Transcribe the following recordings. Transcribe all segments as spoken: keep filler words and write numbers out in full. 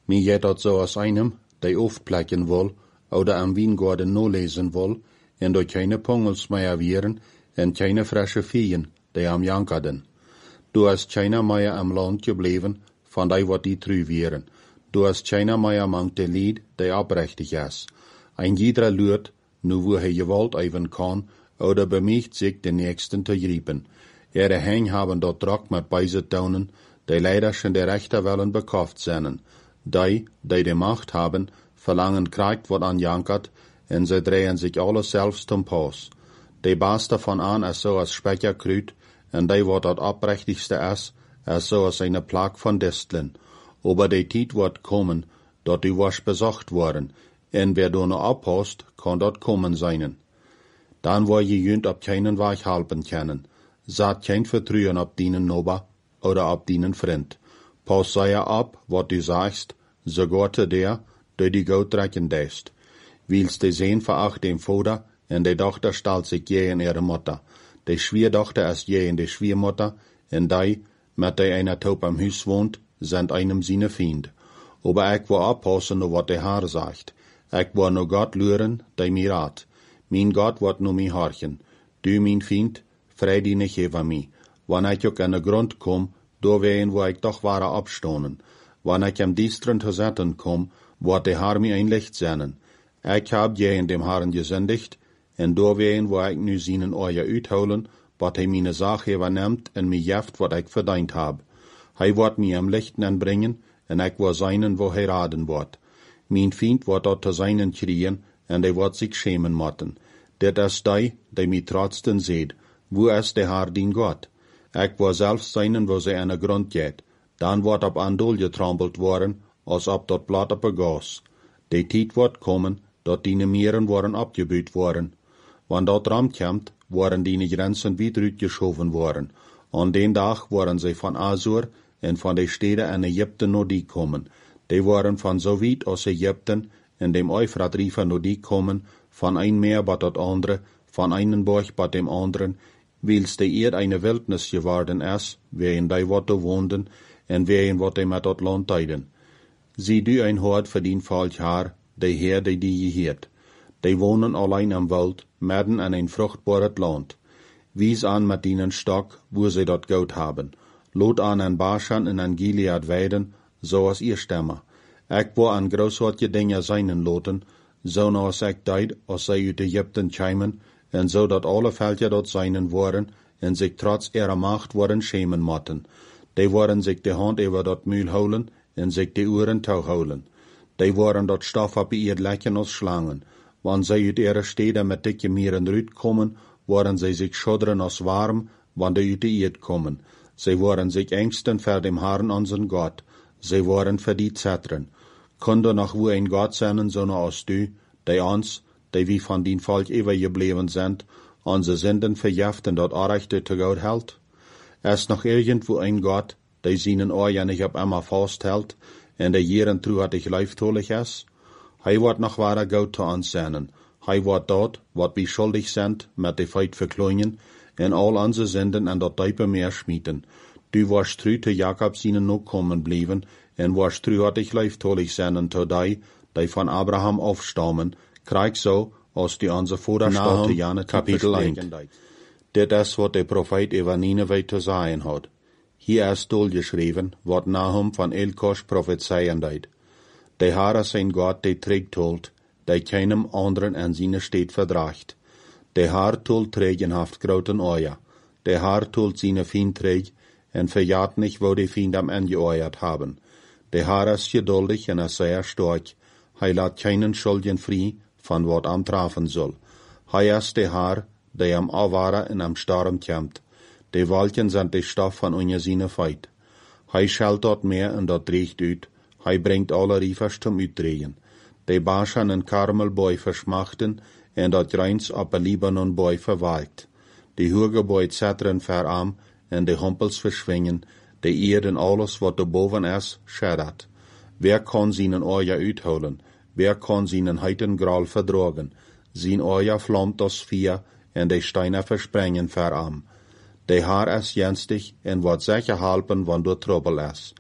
Mir geht dat so als einem, der aufplecken will, oder am Weingarten no lesen will, en dort keine Pongels mehr wären, en keine frische Viehen, die am jankerden. Du hast keine mehr am Land gebleven, von die wat die trü wären. Du hast keine mehr among de Lied, die abrechtig is. Ein jeder lürt, nu wo er gewollt even kann, oder bemicht sich den Nächsten zu grieben. Ihre Häng haben dort Druck mit beise Taunen, die leider schon der Rechte wollen bekauft sind. Die, die die Macht haben, verlangen Krieg wat an jankert, en sie drehen sich alle selbst zum Pass. Die Baas davon an, als so als Specker krüt, en die wat dat abrechtigste is, als so als eine Plag von Disteln. Aber die Tiet wird kommen, dort die wasch besocht worden, en wer du noch abhast, kann dort kommen seinen. Dann wo je jünt ab keinen Weg halten können. Saat kein Vertrauen ab dienen Noba oder ab dienen Freund. Pass sei ab, wat du sagst, so Gott der, der die Gout recken deist. Wils de Sehn veracht dem Vater, en de Tochter stalt sich je in ihre Mutter. De Schwierdochter ist je in de Schwiermutter, en die, mit de einer Taub am Hüs wohnt, sind einem seine Fiend. Aber ich will abpassen, no wat de Haar sagt. Ich will no Gott lüren, de mir rat. Mein Gott wird no mi horchen. Du, mein Fiend, frei die nicht über mi. Wann ich auch an den Grund komm, do wehen, wo ich doch wahre abstonen. Wann ich am Diestren zu setzen komm, wird de Haar mi ein Licht sehnen. Ich hab je in dem Haaren gesündigt, en do wehen, wo ich nu seinen Euer uitholen, wat hij meine Sache übernimmt en mi jeft, wat ich verdient hab. Hij wird mi am Lichten anbringen, en ich will seinen, wo hij raden wird. Mein Fiend wird dort zu seinen kriegen, en der wird sich schämen motten. Dit is die, die mi trotzdem seht, wo ist der Herr din Gott? Ich will selbst seinen, wo sie an den Grund geht. Dann wird ab Andol getrampelt worden, als ob dort Blatt op Gas. Die Tiet wird kommen, dort die Meeren worden abgebüht worden. Wann dort Ram kommt, worden die Grenzen wieder geschoven worden. An den Tag waren sie von Asur en von den Städten an Ägypten noch die kommen. Die waren von so weit aus Ägypten, in dem Euphrat-Riefer noch die kommen, von ein Meer bat das andere, von einem Borch bat dem anderen, wils die Erd eine Wildnis geworden ist, wer in die Worte wohnden, en wer in Worte mit dat Land teiden. Sie du ein Hort verdient falsch Haar, die Herr, die die geheert. Die wohnen allein am Wald, mitten an ein fruchtbares Land. Wies an mit ihnen Stock, wo sie dort Gold haben. Lot an an Baschan in an Gilead weiden, so als ihr Stämmer. Ich wo an großartige Dinge seinen loten, so noch als ich deid, als sie uit Ägypten kämen, en so dat alle Völker dort seinen waren, en sich trotz ihrer Macht waren schämen motten. Die waren sich die Hand über dort Mühl holen, en sich die Uhren tau holen. Die waren dort Stoff ab ihr lecken als Schlangen. Wann sie uit ihre Städte mit dicke Mieren rüt kommen, waren sie sich schuddern als warm, wann die uit die Erd kommen. Sie waren sich ängsten vor dem Herrn unseren Gott. Sie waren für die Zetren. Kunde noch wo ein Gott sein, so noch als du, die uns, die wie von den Volk übergeblieben sind, unsere Sünden verjäften dort Arechte zu Gott hält? Ist noch irgendwo ein Gott, der seinen Ohr nicht ab einmal festhält, en der jeden truhartig leiftolig ist? Hij wird noch wahrer Gott zu uns sein. Hij wird dort, wat wir schuldig sind, mit de Feit verkleinen, en all unsere Sünden an dort Teipe Meer schmieden. Du warst trü zu Jakob seinen noch kommen blieben, en warst truhartig leiftolig sein zu die, die von Abraham aufstammen, krieg so, als die unsere Vorderstadt Janet Kapitel eins. Dit is wat der Prophet über Nineveh zu sagen hat. Hier ist durchgeschrieben, wat Nahum von Elkosch prophezeien deed. Der Herr ist ein Gott, der trägt tult, der keinem anderen an seine Stadt verdracht. Der Herr tult trägenhaft groten Euer. Der Herr tult seine Fiend träg, en verjagt nicht, wo die Fiend am Ende geeuert haben. Der Herr ist geduldig en ist sehr stark. Hij laat keinen Schuldigen frei, von wat am trafen soll. Hij ist der Herr, der am Awara en am Sturm kämpft. Die Wolken sind die Stoff von unje seine Feit. Hij schelt dort meer en dort riecht uit. Hij bringt alle Riefers zum Uitdrehen. Die Baschan en Karmelboi verschmachten, en dat Reins op een Libanonboi verwalkt. Die Hurgeboi zetteren verarm, en de Humpels verschwingen, die Erden alles, wat er boven is, schädert. Wer kann seinen Euer uitholen? Wer kann seinen heiten Graal verdragen? Sein Euer flammt das Vier, en de Steine versprengen verarm. De Haar is jenstig, en wat sicher halpen, wann du Trouble is.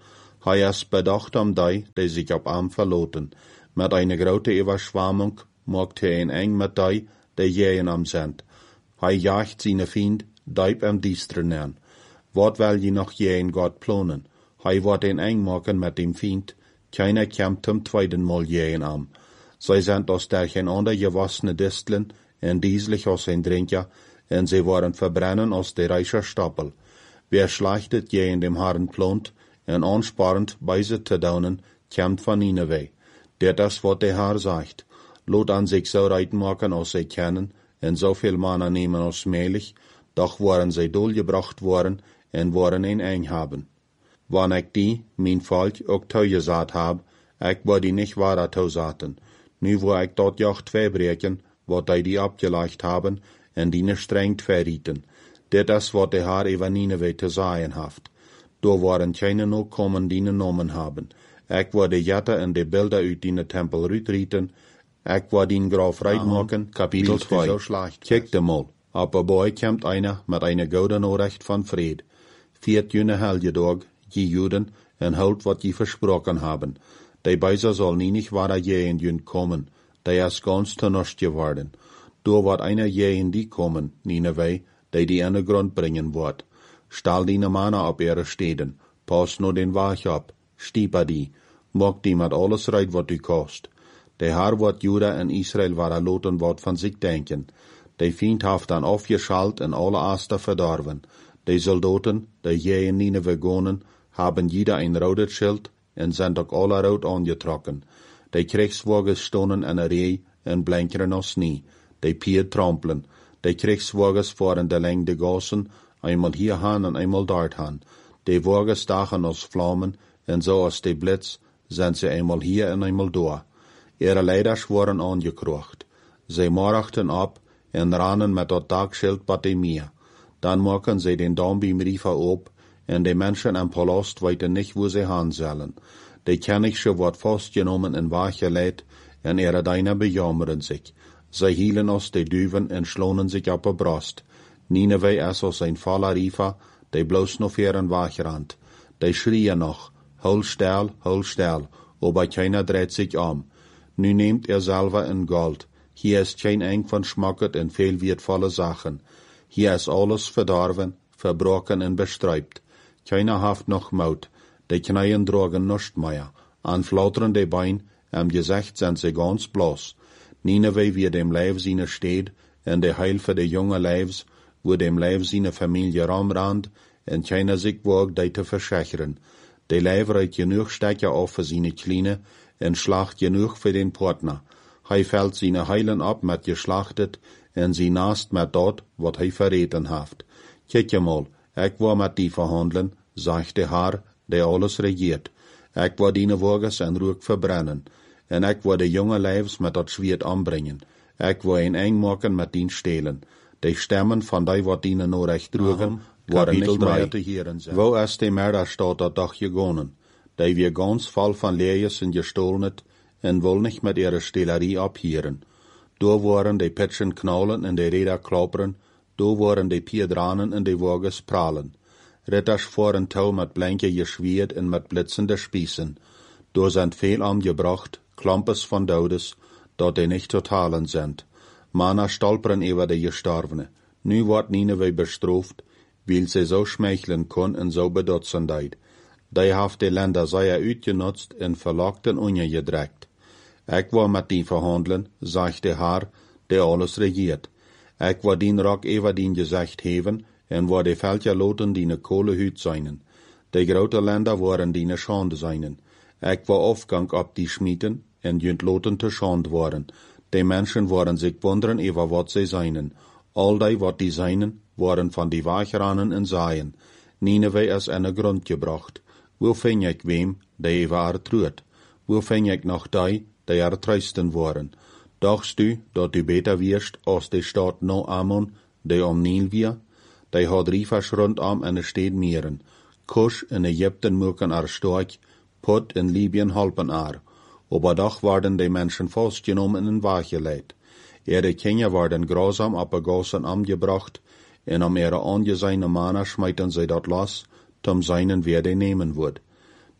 Hij is bedacht om die, die zich op hem verloten. Met een grote Überschwemmung maakt hij een eng met die, die gegen hem zijn. Hij jaagt zijn vriend, diep hem diesteren aan. Wat wil je nog gegen God plannen? Hij wordt een eng maken met dem vriend. Keiner komt zum tweeden Mal gegen hem. Zij zijn als der geen ander gewassene distelen, en dieselig als een drinker, en zij worden verbrennen als de reiche Stapel. Wer schlachtet gegen dem Herrn plant, en ansparend bij ze te daunen, komt van Nineveh. Dit is wat de Herr sagt. Lot an sich so reit maken als zij kennen, en zoveel mannen nemen als meilig, doch waren zij doorgebracht worden, en worden een eng hebben. Wanneer ik die, mijn volk, ook toegezaat heb, ik word die niet waar toezaten. Nu wil ik dat jacht tweebreken, wat die die abgelegt hebben, en die nicht streng verrieten. Dit is wat de Herr over Nineveh te zeggen heeft. Door waren keine nog komen die nomen hebben. Ik wil de jatten en de beelden uit die tempel uitrieten. Ik wil die graf reit maken. Kapitel twee. Kijk de mal. Op een boy komt einer met een gouden oorrecht van vrede. Viert jene helgedag, je Juden, en houdt wat je versproken hebben. Die bijzer zal nie nicht waar je in jün komen. Die is ganz te nust geworden. Door wat einer je in die komen, Nineveh, die die in de grond brengen wordt. Stal die mannen op ihre steden. Pas no den Wach op. Stieper die. Mok die met alles reit wat u kost. De Herr wat Juda en Israel waren loten wat van zich denken. De Feind heeft dan afgeschalt en alle Aster verdorven. De Soldaten, die je in Nineveh wonen, haben jeder ein rotes Schild en zijn ook alle rood aangetrokken. De Kriegswagen stonden in een rij en blinkeren als nie. De pier trampelen. De Kriegswagens voeren de leng de gassen, einmal hierhan en einmal dorthan. De wagens stachen als vlammen, en zo als de blitz zijn ze einmal hier en einmal door. Ihre leiders worden aangekrocht. Zij morchten op en rannen met dat dagschild bij de meer. Dan maken zij den Dambiemriefer op, en de mensen en Palast weten niet wo ze gaan zullen. De Kennigse wordt vastgenomen en weggeleid, en ihre Diener bejammeren zich. Zij hielen als de duiven en slonen zich op de brust. Nineveh is als een voller Riefer, die bloos nog ihren wegrand. Die schrien nog, hol stil, hol stil, aber keiner dreht sich om. Nu neemt er selber in Gold. Hier ist kein eng van schmacket en veel wertvolle Sachen. Hier ist alles verdorven, verbrochen en bestreibt. Keiner haft noch Maut. Die Kneien drogen nicht mehr. An flauteren de Bein, am Gesicht sind sie ganz bloß. Nineveh wie dem Leib seine steht, en de Heil für de junge Leibs, wo dem Leib seine Familie rumrannt, en keiner sich wagt, die te verschecheren. De Leib reit genug Stecker auf für seine Kleine, en schlacht genug für den Partner. Hij fällt seine Heilen ab met geschlachtet, en sie naast met dat, wat hij verreten heeft. Kijk mal, ik wil met die verhandelen, zegt de Herr, die alles regiert. Ik wil die wagens en rook verbrennen, en ik wil de jonge Leibs met dat zwierd aanbrengen. Ik wil een eng maken met die stelen. De stemmen van die wat die no recht droegen, worden niet meer te heren zijn. Wo is de Mörderstaat dat dag gegonnen? Die wir ganz voll van leejes en gestohlenet, en wil nicht met ihre Stehlerie abhieren. Do waren de pitchen knaulen en de Räder klappern, do waren de Piedranen en de Wagens prallen. Ritters voeren touw met blanke geschwierd en met blitzende Spießen. Do sind veel angebracht, Klampes van Doudes, dat die nicht totalen sind. Mannen stolperen über de Gestorvene. Nu wordt Nineveh bestraft, weil sie so schmeicheln kon en so bedotzendheid. Die heeft de Länder sehr uitgenutzt en verlockt en ungedreckt. Ik wil met die verhandelen, zegt de Herr, der alles regiert. Ik wil dien rock over dien gezicht heven, en wil de veltje loten die kohlehut zijn. De grote Länder worden die schande zijn. Ik wil afgang op die schmieden, en junt loten te schande worden. De mensen worden zich wonderen over wat ze zijn. Al die wat die zijn, worden van die wegeranen en zaaien. Nineveh is in de grond gebracht. Wo vind ik wem, die over haar truert? Wo vind ik nog die, die er truisten worden? Dachtst du, dat u beter wirst als de stad no Ammon, die om Nil wir? Die had riefers rondom en de stad mieren. Kush in Egypten moeken er stork, Put in Libyen halpen er. Aber doch worden die Menschen vastgenomen en weggeleid. Ihre Kinder worden grausam op de gassen angebracht, en om ihre angezijne mannen schmeiten sie dat los, tom seinen wer die nemen wordt.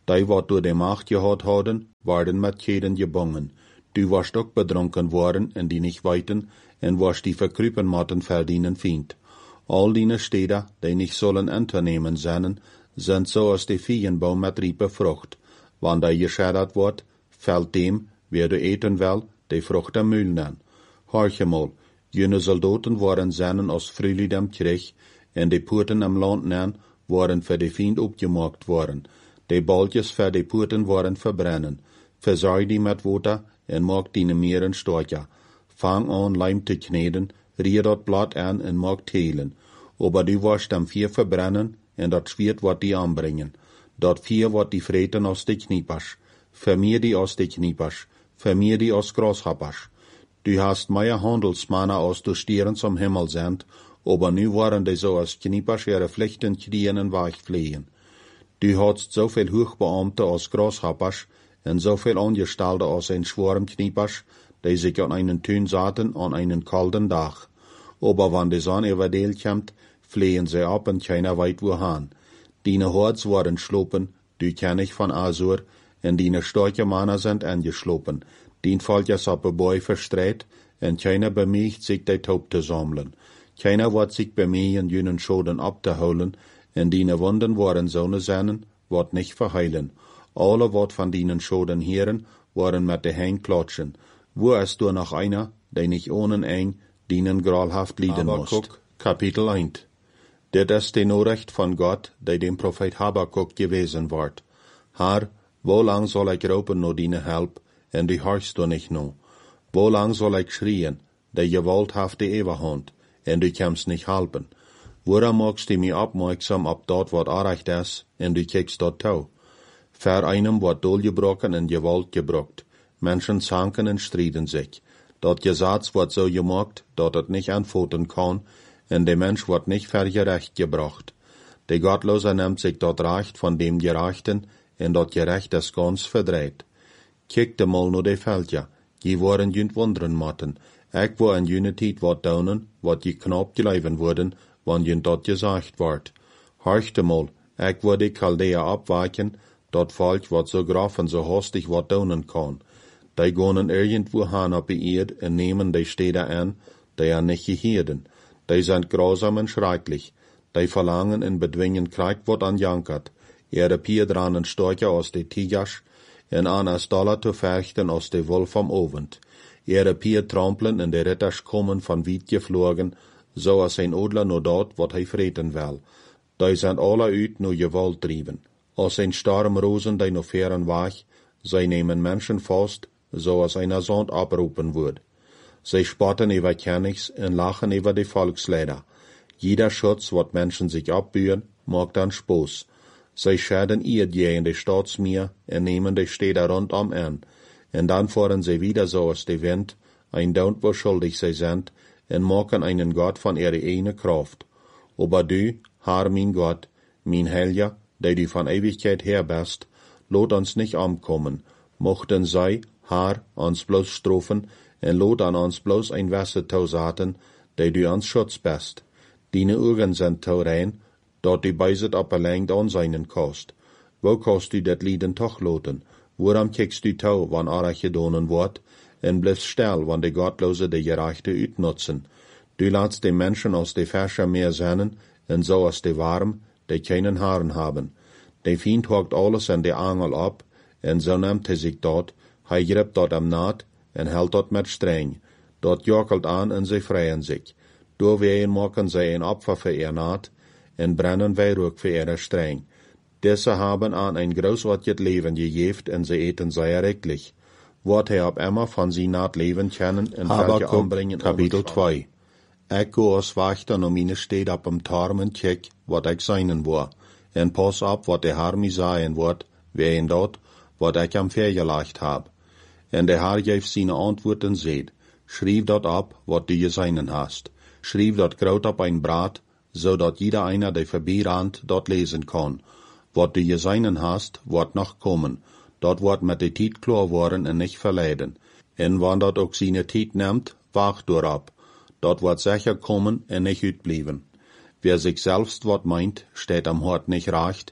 Die, wat door de macht gehad hadden, werden met Keden gebunden. Du warst ook bedronken worden, en die nicht weiten, en warst die verkrupen matten verdienen Feind. All die Städte, die nicht sollen unternehmen seien, sind so als die Viehenbaum mit riepe Frucht. Wann die geschädigt wird, fällt dem, wer du eten will, die Frucht am Mühl nennen. Horche mal, jene Soldaten waren seinen aus Frühling am Krieg, en die Purten am Land nennen, waren für die Feind opgemaakt worden. Die Baltjes für die Purten waren verbrennen. Versorg die mit Water, en maak die Meeren storcher. Fang an, Leim te kneden, rier dat Blatt an en maak telen. Aber du warst am Vier verbrennen, en dat Schwert wat die anbringen. Dat Vier wat die vreten aus de Kniepers. Vermeer die aus de Kniepers. Vermeer die aus Grashappers. Du hast mehr Handelsmannen aus de Stieren zum Himmel sendt, aber nu waren die so als Kniepers ihre Pflichten kriegen en wegfliehen. Du hast so viel Hochbeamte aus Grashappers en so viel Angestellte aus ein Schwarm Kniepers, die sich an einen Tün saten an einen kalten Tag. Aber wann die Sonne überdeelt kommt, fliehen sie ab und keiner weit wohin. Dine Horts waren schlopen, du kenn ich von Asur, en dine starke Männer sind angeschlopen. Dien fällt es ab ein Boi verstreit, en keiner bemüht sich die Taub zu sammeln. Keiner wird sich bemühen, jenen Schoden abzuholen, en dine Wunden waren so ne seinen, wird nicht verheilen. Alle, wat von dinen Schoden hören, waren mit de Hängen klatschen. Wo ist du noch einer, der nicht ohne eng, dinen gralhaft lieden muss? Kapitel eins. Dit ist die Nachricht von Gott, der dem Prophet Habakuk gewesen ward. Herr, wo lang soll ich ropen no dine Help, en du hörst du nicht no? Wo lang soll ich schrien, der Gewalt haft die Eberhand, en du kannst nicht helpen? Woran magst du mich aufmerksam ab dort, wat arrecht ist, en du kiekst dort tau? Ver einem wird doelgebrochen en Gewalt gebrocht. Menschen zanken en striden sich. Dat Gesetz wird so gemacht, dat het nicht antworten kann, en der Mensch wird nicht vergerecht gebracht. Der Gottlose nimmt sich dort Recht von dem Gerechten, en dat Gerecht ist ganz verdreht. Kiekte mal nur die Felder, die waren jünd wundern matten. Ich war in jüne Tijd wat daunen, wat die knapp geleiven wurden, wann jünd dat gesagt ward. Horchte mal, ich war die Chaldea abweichen, dat Volk wat so graf en so hastig wat daunen kann. Die gonen irgendwo han op die Erd en nemen die Städte an, die er nicht gehirden. Die sind grausam en schrecklich. Die verlangen en bedwingen Krieg wat an jankert. Ihre Piedranen storcher aus de Tigers, en an as Dollar zu verchten aus de Wolf vom Ovent. Ihre Pier trampeln en de Ritters kommen von weit geflogen, so als ein Odler nur dort, wat hij vreten will. Die sind alle uit nur Gewalt trieben. Als ein Sturm rosen die noch fern weg, sie nehmen Menschen fast, so als einer Sand abrufen wird. Sie spotten über Königs und lachen über die Volksleider. Jeder Schutz, wat Menschen sich abbühen, mag dann Spaß. Sie schäden ihr die in die Staatsmeer und nehmen die Städte rundum an. Und dann fahren sie wieder so aus dem Wind, ein Daunt, wo schuldig sie sind, und machen einen Gott von ihrer eigenen Kraft. Aber du, Herr mein Gott, mein Helger, der du von Ewigkeit her bist, lot uns nicht umkommen, mochten sei, Herr, uns bloß strofen, en lot an uns bloß ein Wasser tausaten, der du uns Schutz bist. Dine Augen sind tau rein, dort du beiset op a lengt an seinen kost. Wo kost du dat Lieden toch loten? Woran kiekst du tau, wann arach gedonen wordt, en bliffst still, wann de Gottlose de Gerechte utnutzen? Du lässt de Menschen aus de Fäscher mehr sennen, en so aus de Warm, die keinen Haaren haben. De Feind hockt alles in de Angel ab, en so nimmt hij sich dort, hij greift dort am Naht, en hält dort mit streng. Dort jockelt an en sie freien sich. Doorween maken zij een Opfer für ihr Naht, en brennen Weihrauch für ihre streng. Diese haben an ein großartiges Leben gegeven, en sie eten sehr reichlich. Wat hij op immer von sie Naht leben können, en welche anbringen. Kapitel zwei. Ich go als Wächter no meine Städte ab am Tarm en kijk, wat ich seinen war. En pass ab, wat der Herr mir sagen wird, wer ihn dort, wat ich am vergelegt hab. En der Herr geeft seine Antworten seht. Schrieb dort ab, wat du geseinen hast. Schrieb dort groot op ein Brat, so dat jeder einer, der vorbeirannt, dort lesen kann. Wat du geseinen hast, wird noch kommen. Dort wird mit der Tiet klar worden en nicht verleiden. En wann dort auch seine Tiet nimmt, wacht door ab. Dort wird sicher kommen en nicht utblieben. Wer sich selbst wat meint, steht am Hort nicht recht,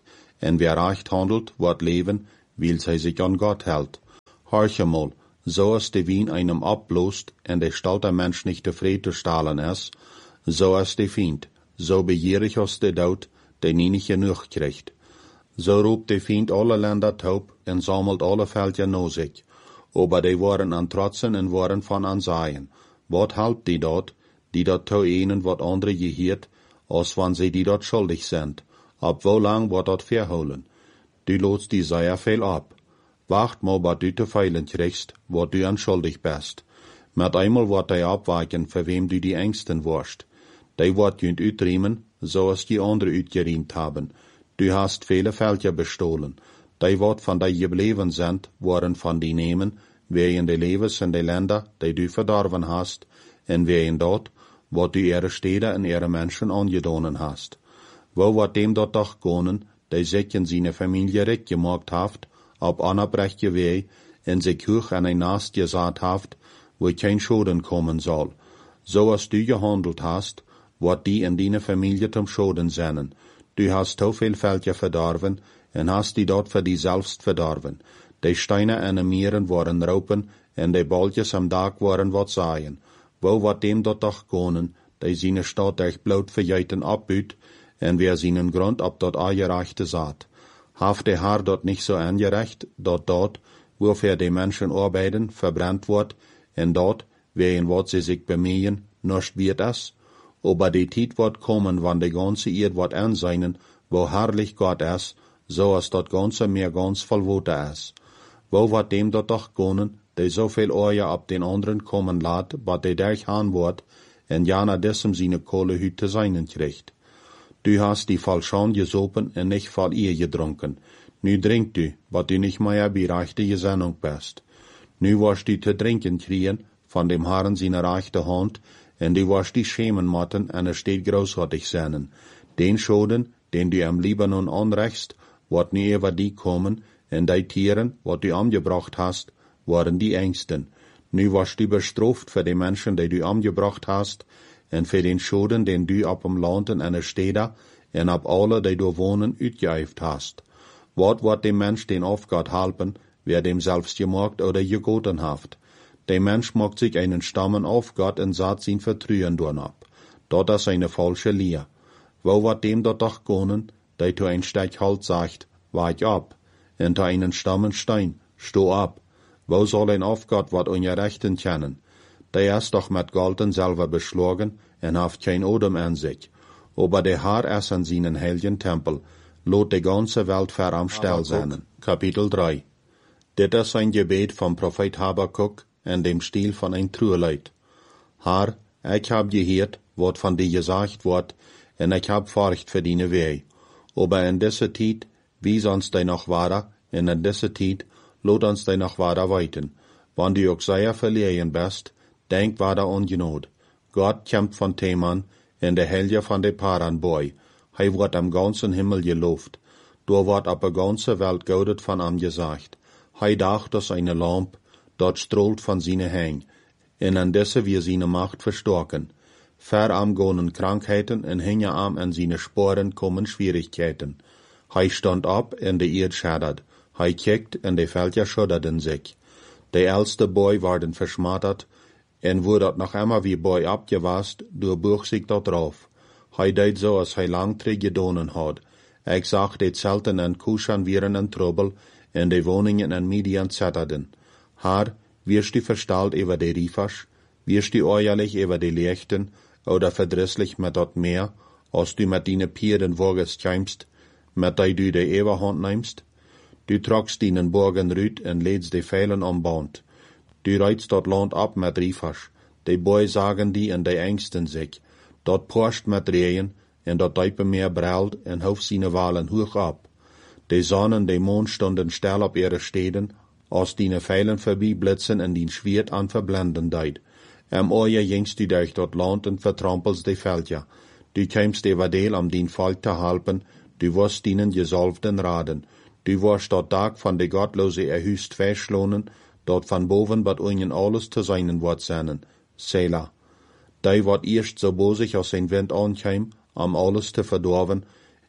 en wer recht handelt, wird leben, weil sie sich an Gott hält. Horche mal, so als de Wien einem abblost, en de stalt der Mensch nicht tevreden stahlen ist, so als de Feind, so begierig als de Dood, de nie nicht genug kriegt. So roept de Feind alle Länder taub en sammelt alle Völker no sich. Aber die waren an Trotzen en waren van Ansehen. Wat helpt die dort, die dort to einen wat andere gehiert, als wann sie die dort schuldig sind? Ab wo lang wird dort verholen? Du lotst die sehr viel ab. Wacht mal, wat du te feilen kriegst, wat du anschuldig bist. Met einmal wird die abweichen, für wem du die Ängsten warst. Die wird jünd utriemen, so als die andere uitgeriemt haben. Du hast viele Völker bestohlen. Die wat van die gebleven sind, waren van die nemen, wegen de levens in de Länder, die du verdorven hast, en wegen dort, wat du ihre Städte en ihre Menschen angedonen hast. Wo wat dem dort doch gonen, die sich in seine Familie recht gemacht haft, ob anerbrechte weh, en sich hoch an ein Nast gesaat haft, wo kein Schaden kommen soll. So als du gehandelt hast, wat die in deine Familie zum Schaden sennen. Du hast so viel Völker verdorven, en hast die dort für die selbst verdorven. Die Steine an den Meeren waren raupen, en die Bolletjes am Dag waren wat saaien. Wo wat dem dort doch gonen, die seine Stadt echt bloot verjeiten abbüt, en wer seinen Grund ab dort angereichte saat. Haft der Haar dort nicht so angerecht, dort dort, wofür die Menschen arbeiten, verbrannt wird, en dort, wegen wat sie sich bemühen, nicht wird es. Aber die Zeit wird kommen, wann die ganze Erde wird anseinen, wo herrlich Gott ist, so als dort ganze mehr ganz voll Wote ist. Wo wird dem dort doch gonen, die so viel Euer ab den anderen kommen lässt, wat die dich han wird, en ja na dessen seine Kohlehüte seinen kriegt. Du hast die voll Schand gesopen en nicht voll ihr getrunken. Nu trink du, wat du nicht mehr bei rechte Gesinnung bist. Nu wirst du zu trinken kriegen, von dem Herrn seine rechte Hand, en du wirst die schämen matten, en es steht großartig seinen. Den Schoden, den du am Libanon anrechst, wird nie über die kommen, en die Tieren, wat du angebracht hast, waren die Ängsten. Nu wirst du bestraft für die Menschen, die du angebracht hast, en für den Schoden, den du ab dem Land en eine Städte, en ab alle, die du wohnen, uitgeëift hast. Wat wird dem Mensch den Aufgott halpen, wer dem selbst gemacht oder gegoten haft? Der Mensch mag sich einen Stammen auf Gott en saat sein Vertrühen doen ab. Dort ist eine falsche Lehr. Wo wird dem dort doch gonen, der zu ein Stech halt sagt, weich ab, en zu einen Stammen stein, sto ab. Wo soll ein Aufgott wat ungerechten kennen? Der ist doch mit Golden selber beschlagen en haft kein Odem an sich. Aber der Herr ist an seinen heiligen Tempel, lot die ganze Welt ver am Stell sein. Kapitel drei. Dit ist ein Gebet vom Prophet Habakuk in dem Stil von ein Trueleid. Herr, ich hab gehört, wat von dir gesagt wird, en ich hab Furcht für deine Weh. Aber in dieser Zeit, wies uns dei noch wahr, en in dieser Zeit, lot uns dei noch wahr weiten. Wann du auch sehr verlegen bist, denk wahr ungenot. Gott kämpft von Theman, en der Helge von de Paran boy. Hei wird am ganzen Himmel gelobt. Du wird ab der ganze Welt gaudet von am gesagt. Hei dacht, dass eine Lamp, dort strahlt von seine Häng, en an desse wir seine Macht verstärken. Ver am gonen Krankheiten en hinge am an seine Sporen kommen Schwierigkeiten. Hei stand ab en de Erd schadert. Hei kickt en de Völker schudderten sich. De älste Boy werden verschmattert, en wo dat noch einmal wie Boy abgewast, du buch sich dort drauf. Hei deit so, als hei langtrig gedonen hat. Ich sag, de Zelten en Kuschan wieren en Trouble, en de Wohnungen en Midian zetterden. Herr, wirst du verstalt über de Rifasch, wirst du euerlich über de Lechten, oder verdrisslich mit dort mehr, als du mit deine Pieren woges kämst, mit dei du de Eberhand nimmst? Du tragst deinen Borgen rüt en lädst de Pfeilen am Band. Du reizt dort Land ab mit Rifasch, de Boy sagen die en de ängsten sich. Dort porscht mit Rehen, en dort Deipe mehr brellt en houf seine Wahlen hoch ab. De Sonnen, de Mond stunden still op ihre Städten, als die Pfeilen vorbei blitzen en die Schwert an verblenden deit. Am Oje jengst du durch dort Land en vertrampelst de Völker. Du kämst über Deel am din Volk te halpen, du wirst ihnen gesalbten raden. Du wirst dort Tag von de Gottlose erhüst festlohnen, dort von boven bat ihnen alles zu seinen Wort seinen. Selah. Dei wird erst so bosig aus sein Wind ankäm, am alles zu verdorven,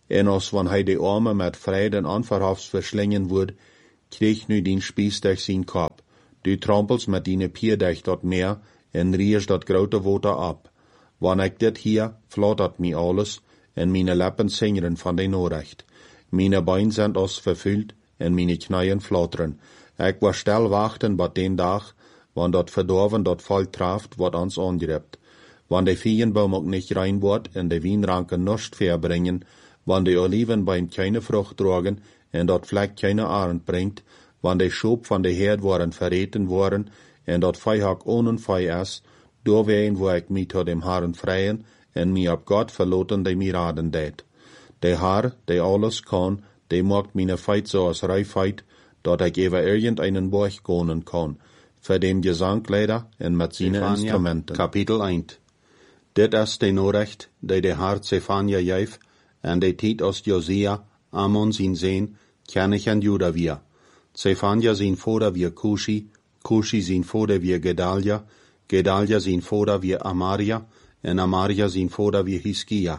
En als wann hij de arme met vreden onverhofs verslingen wordt, kreeg nu dien spies durch zijn kop. Du trampels met dine pier durch dat meer, en riers dat grote water op. Wanneer ik dit hier, flattert mij alles, en mijn lippen zingeren van de onrecht. Mijn bein zijn als vervuld, en mijn knieën flatteren. Ik was stil wachten bij den dag, wanneer dat verdorven dat volk traft, wat ons aangrijpt. Wanneer de veenboom ook niet rein wordt, en de wijnranken nichts verbringen, wanneer de olivenboom keine vrucht dragen, en dat vlek keine arend brengt, wanneer de schoop van de herd worden verreten worden, en dat vijhak ohne vij is, doorween wo ik mij tot dem Herren vrijen, en mij op God verloten, die mij raden deed. De Herr, die alles kan, die maakt meine feit so als reifheid, dat ik even irgendeinen Borg konen kan, für dem Gesangleider en met zijn instrumenten. Kapitel één. Dit is de Norrecht, die de Herr Zephania geef, en de tijd als Josia, Amon zijn zeen, Kenich en Juda weer. Zephania zijn vader weer Kushi, Kushi zijn vader weer Gedalia, Gedalia zijn vader weer Amaria, en Amaria zijn vader weer Hiskia.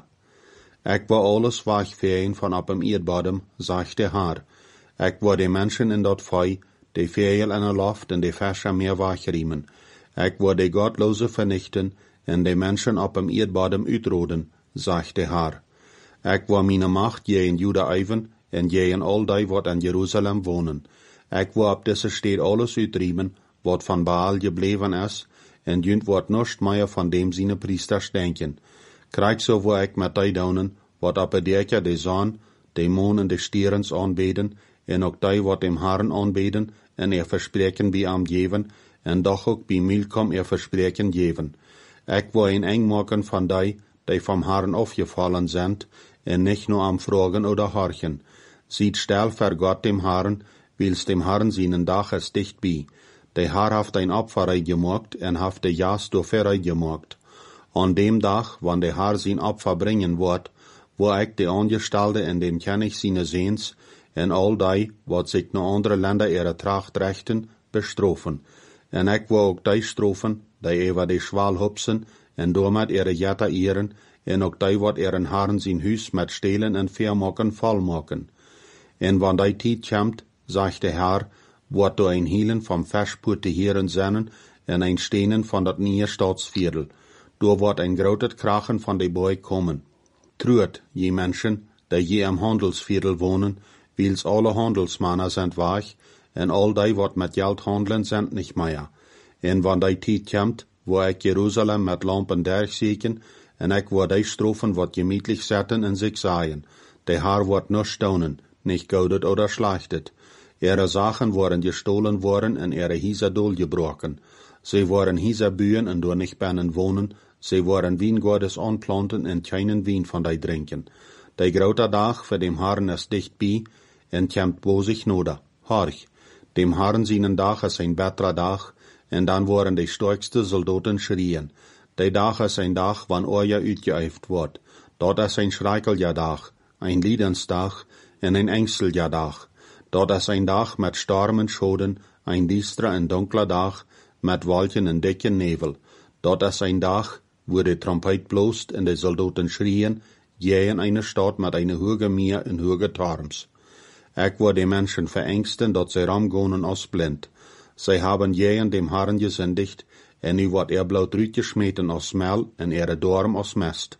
Ik wou alles wegveen van op hem eerdbodem, zegt de Herr. Ik wou de mensen in dat vee, de veel in de loft en de vische meer wegriemen. Ik wou de godloze vernichten en de mensen op hem eerdbodem uitroden, zegt de Herr. Ik wou mijn macht je in Juda even en je in al die wat in Jeruzalem wonen. Ik wou op deze stad alles uitriemen, wat van Baal gebleven is, en junt wordt niets meer van dem zijn priesters denken. Krijg zo wou ik met die donen, wat op het dertje de zon, de maan en de stierens aanbeden, en ook die wat dem Herren aanbeden, en er verspreken bij hem geven, en doch ook bij Milkom er verspreken geven. Ik wou een eng maken van die, die vom Herren afgevallen zijn, en nicht nur am Fragen oder Horchen. Ziet stil voor Gott dem Herren, wils dem Herren seinen Dach is dicht bij. De Herr haft ein Opfer gemacht, en haft de Jas door verrei gemacht. An dem Tag, wann der Herr sein Opfer bringen wird, wo ich die Angestalte in den König seine Sehens, en all die, wat sich naar andere Länder ihre Tracht rechten, bestrofen. En ik wil ook die strofen, die over de schwal hupsen, en doormet ihre Jetta ehren, en ook die wat ihren Herren zijn huis met stelen en vermaken volmaken. En wann die tijd komt, zegt de Herr, wordt door een hielen van verspurte heren zennen, en een stenen van dat nieuwe staatsviertel. Door wordt een groot krachen van de boy komen. Treurt, je mensen, die je am handelsviertel wonen, wils alle handelsmannen zijn weg, en al die wat met geld handelen zijn niet meer. En wann die tijd komt, wo ik Jeruzalem met lampen durchzieken, en ik word die strofen wat gemütlich zetten en zich zeggen, de Herr wordt nicht staunen, nicht goudet oder schlechtet. Ihre Sachen worden gestohlen worden en ihre Hieser doorgebrochen. Sie worden Hieser bühen en door nicht binnen wohnen, sie worden Wiengordes anplanten en keinen Wien von die drinken. De grote dag für dem Herrn is dicht bij, en komt bozig noda. Horch, dem Herrn seinen Dag is ein better Dag, en dan worden de sterkste Soldaten schrien. De dag is ein Dag, wann euer uitgeëifd wordt. Dat is ein schreikelja Dag, ein Liedensdag en ein ängstelsja Dag. Dat is ein Dag met storm en schoden, ein diestre en dunkler Dag, met wolken en dikke nevel. Dat is ein Dag, wo de Trompet blost en de Soldaten schrien, je in eine Stadt met eine hoge Meer en hoge Turms. Ik word de mensen verängsten, dat zij ramgonen als blind. Zij hebben je dem Herren gesindigt, en nu wordt er bloot uitgesmeten als smel en er dorm als mest.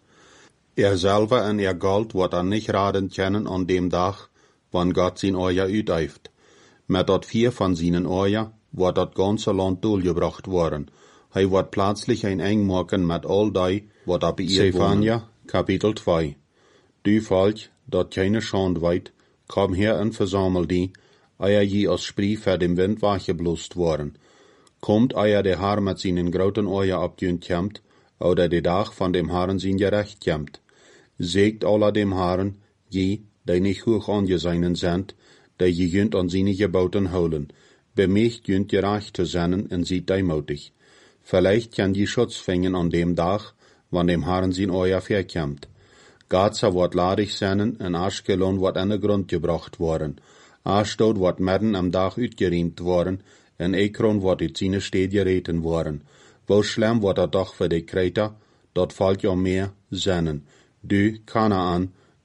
Er selber en er Gold wordt er nicht raden kennen an dem Dag, wann Gott zijn Oja uiteift. Met dat vier van zijn Oja wordt dat ganze Land doorgebracht worden. Hij wordt plötzlich ein eng maken met al die, wat op ihr Zephania, Kapitel twee. Du Volk, dat keine Schand weit, kom her en versammel die, eier je als Sprie voor dem Wind weggeblost worden. Komt eier de Herr met zijn groten Oja op jun komt, oder de dag van dem Herren zijn gerecht komt. Zegt alle dem Herren, je, die nicht hoch angesehen sind, die je junt an seine Geboten holen. Bemächt junt gerecht zu sein en seid demutig. Vielleicht kann je Schutz fingen an dem Tag, wann dem Herrn sein Oja verkommt. Gaza wird ladig sein, en Aschkelon wird an den Grund gebracht worden. Ashdod wird midden am Tag uitgeriemt worden, en Ekron wird uit seine Stad gereten worden. Wo schlimm wird er doch für die Kreter, dort fällt ja mehr Sennen. Du, Kanaan,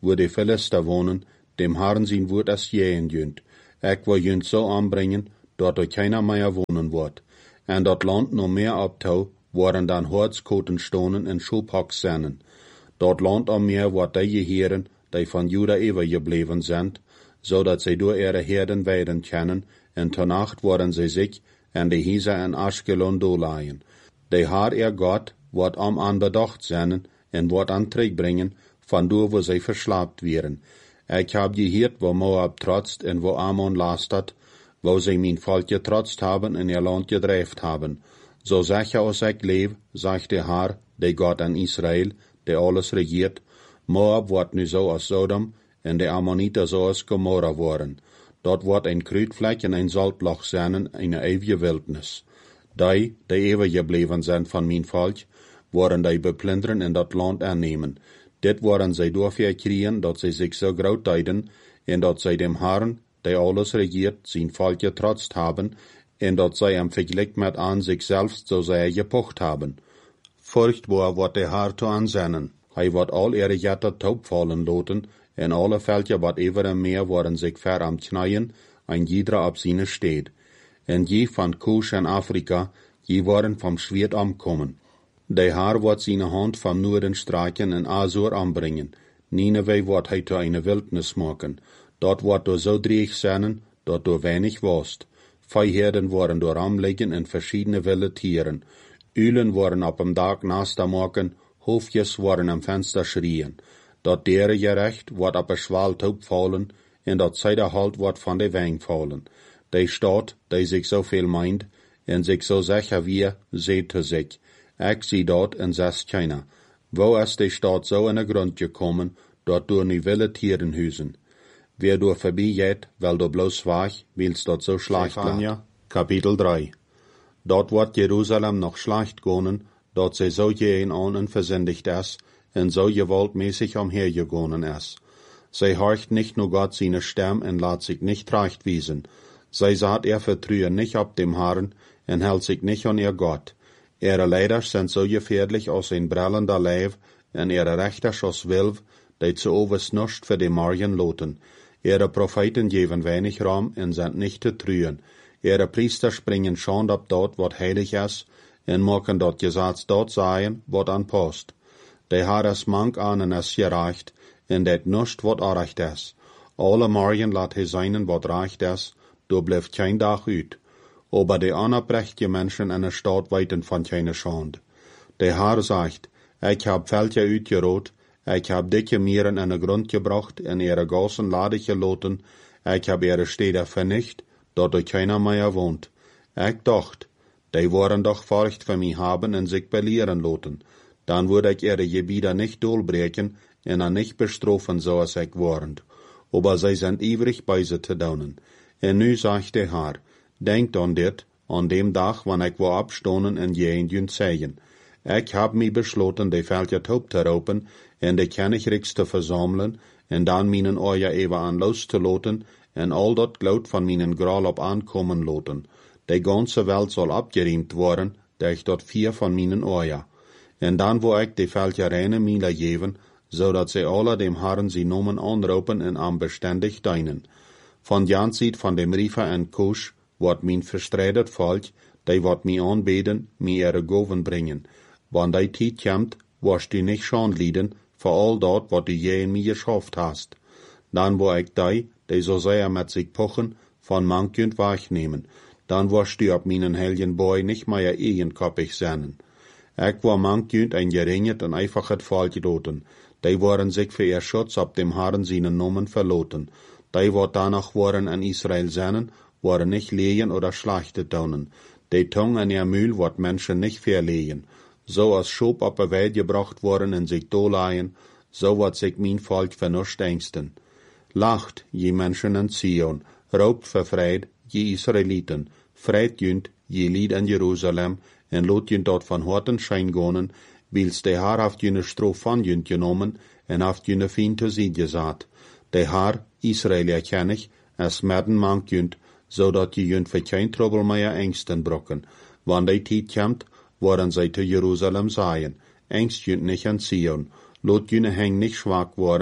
wo die Philister wohnen, dem Herrn sein Wort as jähen jünt. Ich will jünt so anbringen, dort euch keiner mehr wohnen wird. En dat Land noch mehr abtau, waren dann Horzkoten stonen en Schubhacks sennen. Dat Land am Meer wat die Heeren, die von Juda übergeblieben sind, so dat sie durch ihre Herden weiden können, en zur Nacht waren sie sich en die Hieser en Aschkelon doleihen. Die Haar ihr Gott, wat am anbedacht sennen, en wat an Trick bringen, von do wo sie verschlapt wären. Ich hab gehört, wo Moab trotzt en wo Ammon lastet, wo sie mein Volk getrotzt haben en ihr Land gedreift haben. So sicher als ich lebe, sagt der Herr, der Gott an Israel, der alles regiert, Moab wird nu so als Sodom, en de Ammoniter so als Gomorra worden. Dort wird ein Krütfleck en ein Saltloch sein, eine ewige Wildnis. Die, die ewig gebleven sind von mein Volk, worden die beplündern en dat Land annehmen. Dit worden sie dafür kriegen, dat sie sich so groot deiden, en dat sie dem Herrn, der alles regiert, sein Volk getrotzt haben, en dat sie am Vergleich mit an sich selbst so sehr gepocht haben. Furchtbar wird der Herr zu ansennen. Hij wird all ihre Jätter taub fallen loten, en alle Völker wat ever en meer worden sich ver am Kneien, ein jeder ab seine steht. En je van Kusch en Afrika, je worden vom Schwert amkommen. Der Herr wird seine Hand vom Norden streichen en Asur anbringen. Nineveh wird hij zu eine Wildnis machen. Dort wird du so dreig sein, dort du wenig warst. Viehherden worden door amlegen en verschiedene wilde Tieren. Ulen worden op dem Tag Nasta machen, Hofjes worden am Fenster schrien. Dat dere gerecht wordt op een schwaal taub fallen, en dat zij de halt wordt van de weng fallen. Die Stadt, die sich so viel meint, en sich so sicher wie, seht zu sich. Ich zie dort en zes keiner. Wo ist die Stadt so in de Grund gekommen, dort door nu wilde Tieren husen. Wer door voorbij geht, wel door bloos waag, wils dat so schlecht bleibt. Kapitel drei. Dort wordt Jerusalem noch schlecht gonen, dort sie so gehen an und versendigt es, en so gewaltmäßig umhergegangen ist. Sie horcht nicht nur Gott seine Stimme und lässt sich nicht recht wiesen. Sie sagt ihr Vertrauen nicht ab dem Herrn und hält sich nicht an ihr Gott. Ihre Leider sind so gefährlich als ein brennender Leib und ihre Rechter als Wilf, die zu overs nuscht für die Marien loten. Ihre Propheten geben wenig Raum und sind nicht zu trühen. Ihre Priester springen schon ab dort, wat heilig ist, en maken dat Gesetz dort sein, wat anpasst. De Herr es mank an en es gereicht, en det nuscht wat arecht is. Alle Marien laat hij seinen wat recht is, do blijft kein Dag uit. Aber de anerprechtje Menschen in der Stadt weiten von keine Schande. De Herr sagt, ich hab Völker uitgerot, ich hab dicke Mieren in den Grund gebracht, in ihre Gassen lade geloten, ich hab ihre Städte vernicht, dort euch keiner mehr wohnt. Ich dacht, die wollen doch Furcht für mich haben und sich belehren loten. Dann würde ich ihre Gebiete nicht durchbrechen und an nicht bestrafen, so als ich warnt. Aber sie sind ewig bei sie zu daunen. Und nu sagt der Herr, denkt an dit, an dem Tag, wann ich war abstonen und je in zeigen. Ich hab mich beschlossen, die Völker taub zu raupen und die Königreichs zu versammeln und dann meinen Euer ewe an loszulaten und all dat Glaut von meinen Gral ab ankommen loten. Die ganze Welt soll abgeriemt worden, durch dort vier von meinen Euer. Und dann wo ich die Völker reine Miele geben, so dat sie alle dem Herrn sie Nomen anropen und am beständig deinen. Von Janzit von dem Riefer und Kusch, wird mein verstredet Volk, die wird mi anbeten, mi ihre Goven bringen. Wann die Zeit kommt, wirst du nicht schon leiden, für all dort, was du je in mir geschafft hast. Dann wo ich die, die so sehr mit sich pochen, von mankend wegnehmen. Dann wirst du ab meinen heiligen Boy nicht mehr eigenkoppig sein. Ich war mankend ein geringet und einfaches Volk doten. Die waren sich für ihr Schutz ab dem Herrn seinen Namen verloten. Die wird danach waren an Israel sein, waren nicht lehen oder schlachtet daunen. Die Tongue an ihr Mühl wird Menschen nicht verlehen. So als Schub auf der Welt gebracht worden und sich doleihen, so wird sich mein Volk vernuscht ängsten. Lacht, je Menschen in Zion, raubt verfreit, je Israeliten, freit jünd, je Lied in Jerusalem, en lot jünd dort von Horten Schein gonen, wils der Herr haft jüne Stroh von jünd genommen, en haft jüne Fien zu sie gesagt. Der Herr, Israel erkenn ich, es merden mank jünd, so dat je jünd für kein Trouble mehr Ängsten brocken. Wann die Tijd kommt, worden sie zu Jerusalem seien. Ängst jünd nicht an Zion. Lot jüne häng nicht schwach worden,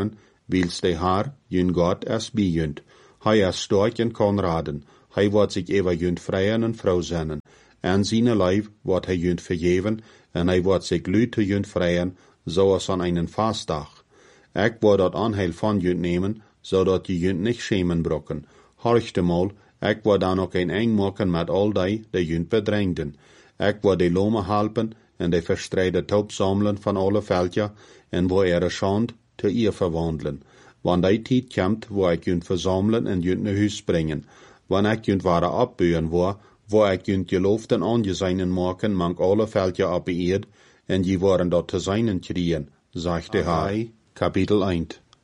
wils de haar, jün Gott es bijünt. Hij is sterk en kan raden. Hij wordt zich ever jünt vrijen en vrouw zennen. En zijn lijf wordt hij jünt vergeven, en hij wordt zich lüte jünt vrijen, zoals aan einen Fastdag. Ik word dat aanheil van jünt nemen, zodat je jünt niet schemen brokken. Horchte mal, ik word dan ook een eng maken met al die, die jünt bedreigden. Ik word de lome helpen, en de verstreide taub samelen van alle veldja, en wo er schand, te ihr verwandelen. Wanneer die tijd komt, wo ik jünt verzamelen en jünt naar huis brengen. Wanneer ik jünt ware opbuien wo, wo ik jünt geloofden aangezeinen maken, mank alle veldja op eerd, en je worden dat te zijnen kriegen, zegt de Hij. Kapitel één.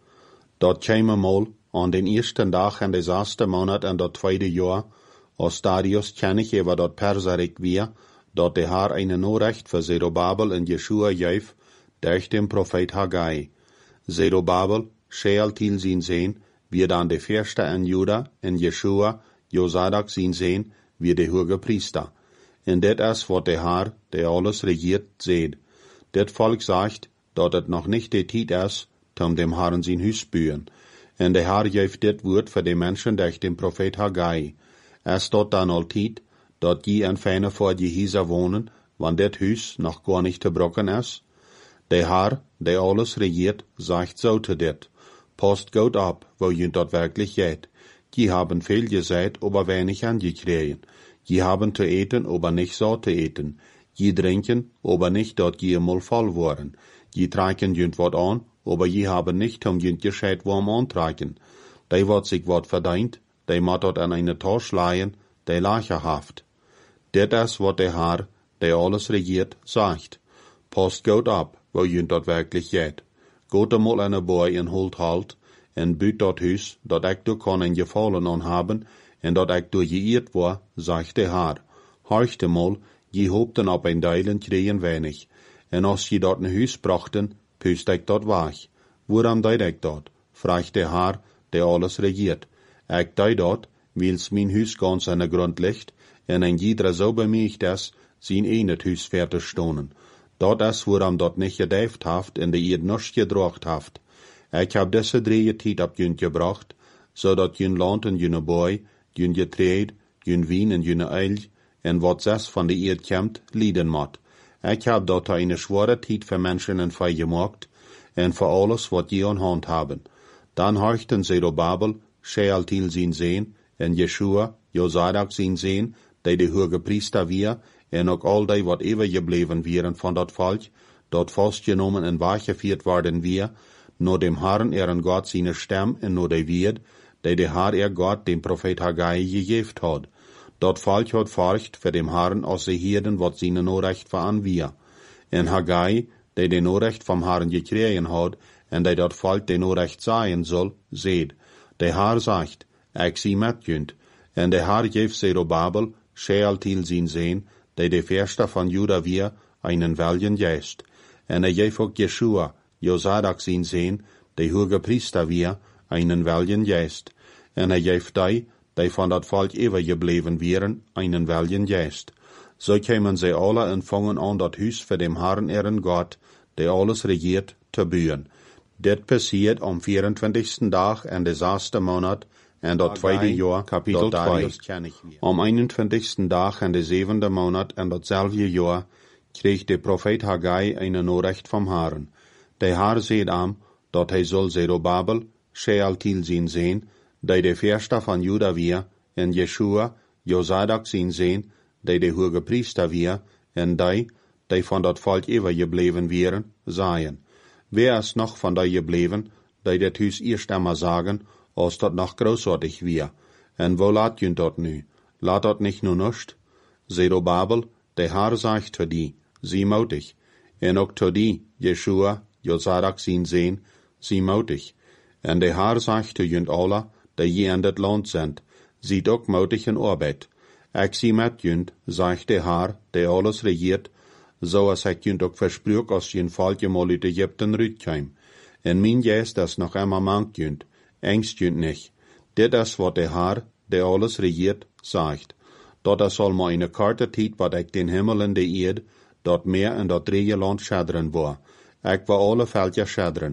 Dat kwam mal, aan den eersten dag en de zesde maand en dat tweede jaar, als Darius kennig over dat Perserik weer, dat de Haar eine Norecht voor Zerubabel en Jeshua geef, durch den Prophet Haggai. Zerubabel, Shealtiel zien zijn, wie dan de Fürste en Juda, en Jeshua, Josadak zien zijn, wie de hoge Priester. En dit is wat de Haar, der alles regiert, seht. Dit Volk sagt, dat het nog nicht de tijd is, om dem Herrn zijn huis buien. En de Herr geeft dit woord voor de mensen durch den Prophet Haggai. Es dort dan altijd, dat die en fijne voor die Hieser wohnen, wann dit huis nog gar nicht te brokken is? De Herr, der alles regiert, sagt so te dit. Post gut ab, wo jünt dort wirklich geht. Die haben viel gesät, aber wenig angekriegen. Die haben zu eten, aber nicht so zu eten. Die trinken, aber nicht dort die mal voll worden. Die tragen jünt wat an, aber die haben nicht um jünt gescheit warm antragen. Die wat sich wat verdient, die mat dort an eine Tasche leihen, die lacherhaft. Dit is wat der Herr, der alles regiert, sagt. Post gut ab, wo jünt dort wirklich geht. Geht einmal an een boy en holt halt, en büt dat huis, dat ik door kan en gefallen aan hebben, en dat ik door geëerd war, sagt der Herr. Horchte mal, je hoopten op een deilen kregen weinig, en als je dat een huis brachten, pust ik dat weg. Waarom deed ik dat? Vraagt der Herr, der alles regiert. Ik deed dat, wils mijn huis ganz aan de grond ligt, en een jeder zo bemiecht is, zijn een het huis fertig stonen. Dat is waarom dat niet gedijft haft en de eerd nog gedracht haft. Ik heb deze drie tijd op jun gebracht, zodat jun land en jun boy, jun getreed, jun wien en jun eil, en wat zes van de eerd komt, lieden mat. Ik heb dat een zware tijd voor mensen en voor gemaakt, en voor alles wat je aan hand hebben. Dan horchten Zerubabel, Shealtiel zien zijn, en Jeshua, Josadak zien zijn, die de hoge Priester weer, en ook al die wat eeuwig gebleven wieren van dat volk, dat vastgenomen en weggevierd worden weer, nur dem Herrn eren Gott seine stem en nur de wied, die de Herr er Gott dem Prophet Haggai gegeft had. Dat volk had forcht voor dem Herrn als de Hirden wat seine Norecht van weer. En Haggai, die de Norecht vom Herrn gekregen had, en die dat volk de Norecht zijn zal, zeed. De Herr sagt, ik zie met junt, en de Herr geeft Zerubabel, Shealtiel zien zijn, die de Fürste van Juda weer, einen welgen geest. En er geeft ook Jeshua, Josadak zien zijn, de hoge Priester weer, einen welgen geest. En er geeft die, die van dat volk eeuwig gebleven wieren, einen welgen geest. So kämen sie alle en vangen aan dat huis voor dem Herrn eren Gott, der alles regiert, te buien. Dit passiert am vierentwintigsten dag en de zesde maand, en dat tweede jaar, kapitel twee. Am eenentwintigsten dag en de zevende maand en datzelfde jaar, kreeg de profeet Haggai een Norecht vom Herrn. De Herr zeed am, dat hij zal Zerubabel, Shealtiel zien zijn, die de Fürste van Juda weer, en Jeshua, Josadak zien zijn, die de hoge Priester weer, en die, die van dat volk eeuwig gebleven wieren, zijn. Wer is nog van die gebleven, die dit huis eerst einmal sagen, als dat nog großartig weer? En wo laat junt dat nu? Laat dat nicht nur nuscht? Zerubabel, de Herr sagt zu die, sie moutig. En ook zu die, Jeshua, Josadak zien zijn, sie moutig. En de Herr sagt zu junt alle, die je in dit land sind, ziet ook moutig in arbeid. Ik zie met junt, sagt de Herr, die alles regiert, zoals ik junt ook versprüch, als je een volkje mal uit Egypten rütkeim. En mijn geest is nog einmal mank junt, engst junt nicht. Dit is wat de Herr, die alles regiert, sagt. Dat is al maar een korte tijd wat ik den Himmel en de eerd, dat meer en dat drie land schaderen war. Ik wil alle veldje schaderen.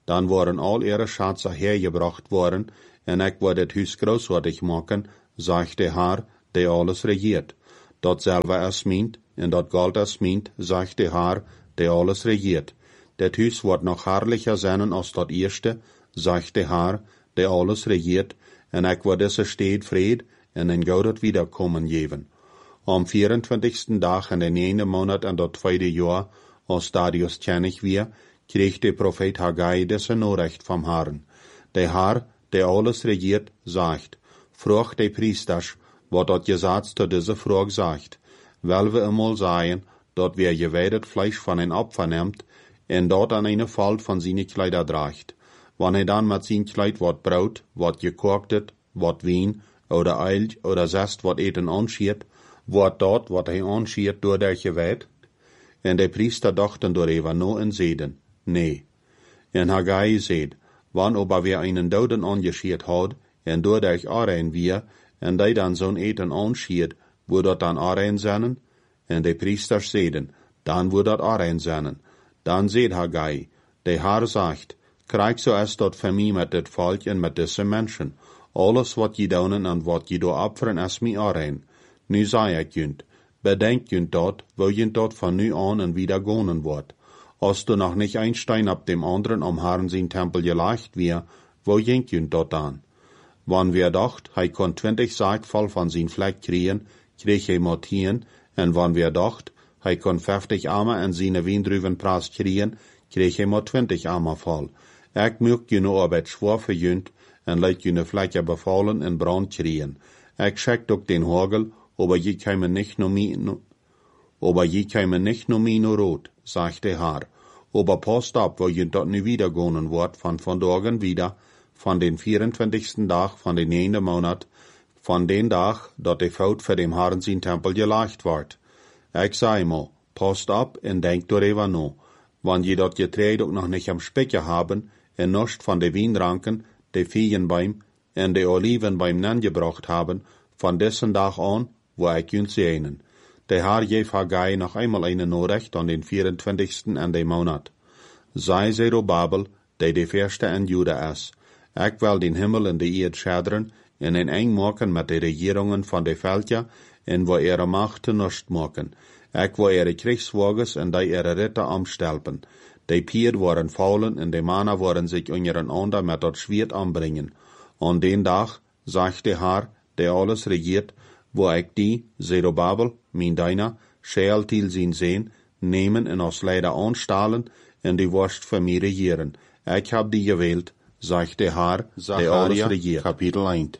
Dan waren al ihre Schatze hergebracht worden, en ik word het huis großartig maken, sagt der Herr, der alles regiert. Dat selber es meint, en dat Geld es meint, sagt der Herr, der alles regiert. Dat huis wordt nog herrlicher zijn als dat eerste, sagt der Herr, der alles regiert, en ik word deze stad vrede en een gouden wiederkommen geven. Am vierentwintigsten dag in de negende maand en dat tweede jaar, als Darius König weer, kreeg de profeet Haggai deze Nachricht vom Herrn. Der Herr, der alles regiert, sagt, frag de priesters, wat dat Gesetz zu dieser Frage sagt. Weil wir einmal sagen, dat wer geweidet Fleisch von ein Opfer nimmt, en dort an eine Falt von seine Kleider draagt. Wann er dann mit sein Kleid wat braut, wat gekochtet, wat Wein, oder eilt, oder zest wat eten anschiert, wat dort wat hij anschiert door der geweiht? En de priester dachten door even no en zeiden, nee. En Haggai zeid, wann ober wer einen Doden angeschiert had, en door der arein wir, en die dan zo'n eten anschiert, wo dat dan arein zennen? En de priesters zeiden, dan wo dat arein zennen. Dan zeid Haggai, de Herr sagt, krijg zo es dat voor mij met dit volk en met deze mensen. Alles wat je doen en wat je door opferen is mij arein. Nu zei ik junt, bedenk junt dat, wo junt dat van nu aan en wieder gonen wordt. Als du noch nicht ein Stein ab dem anderen am Herrn sein Tempel gelegt wir, wo jenk junt dat dan? Wann wir dacht, hij kon twintig Sack voll von sein Fleck kriegen, kreeg hij maar tien, en wann wir dacht, hij kon vijftig Arme en seine Wiendruvenpras kriegen, kreeg hij maar twintig Arme voll. Ik möcht je nu arbeit schwor für junt, en laat je ne Flecken befallen en brand kriegen. Ik schickt ook den Hagel, aber je käme nicht nur mi, no, aber je käme nicht nur mi no rot, sagt der Herr. Aber passt ab, wo je dort nu wieder gonen wird, von von Tagen wieder, von den vierentwintigsten Tag, von den negenden Monat, von den Tag, dat de Fout für dem Herrn sein Tempel gelegt wird. Ich sag mal, passt ab en denkt darüber no. Wann je dat Getreide auch noch nicht am Specke haben, en nicht von de Wienranken, de Feigenbaum, en de Olivenbaum nangebracht haben, von dessen Tag an, wo ich jünt sehnen. Der Herr gef Haggai noch einmal eine Nachricht an den vierentwintigsten en de Monat. Sei Zerubabel, der de Verste en Juda is. Ich will den Himmel en de Erd schaderen, en een eng maken met de Regierungen von de Völker, en wo ihre Macht nicht maken. Ich will ihre Kriegswagens en die ihre Ritter amstelpen. De Pier waren faulen en de Männer waren sich untereinander mit dat Schwert anbringen. An den Tag, sagt der Herr, der alles regiert, wo ich die, Zerubabel, mein deiner, scheel til zien sehen, nehmen en als Leider anstahlen en die Wurst für mich regieren. Ich hab die gewählt, sagt der Herr, der alles regiert. Kapitel eins.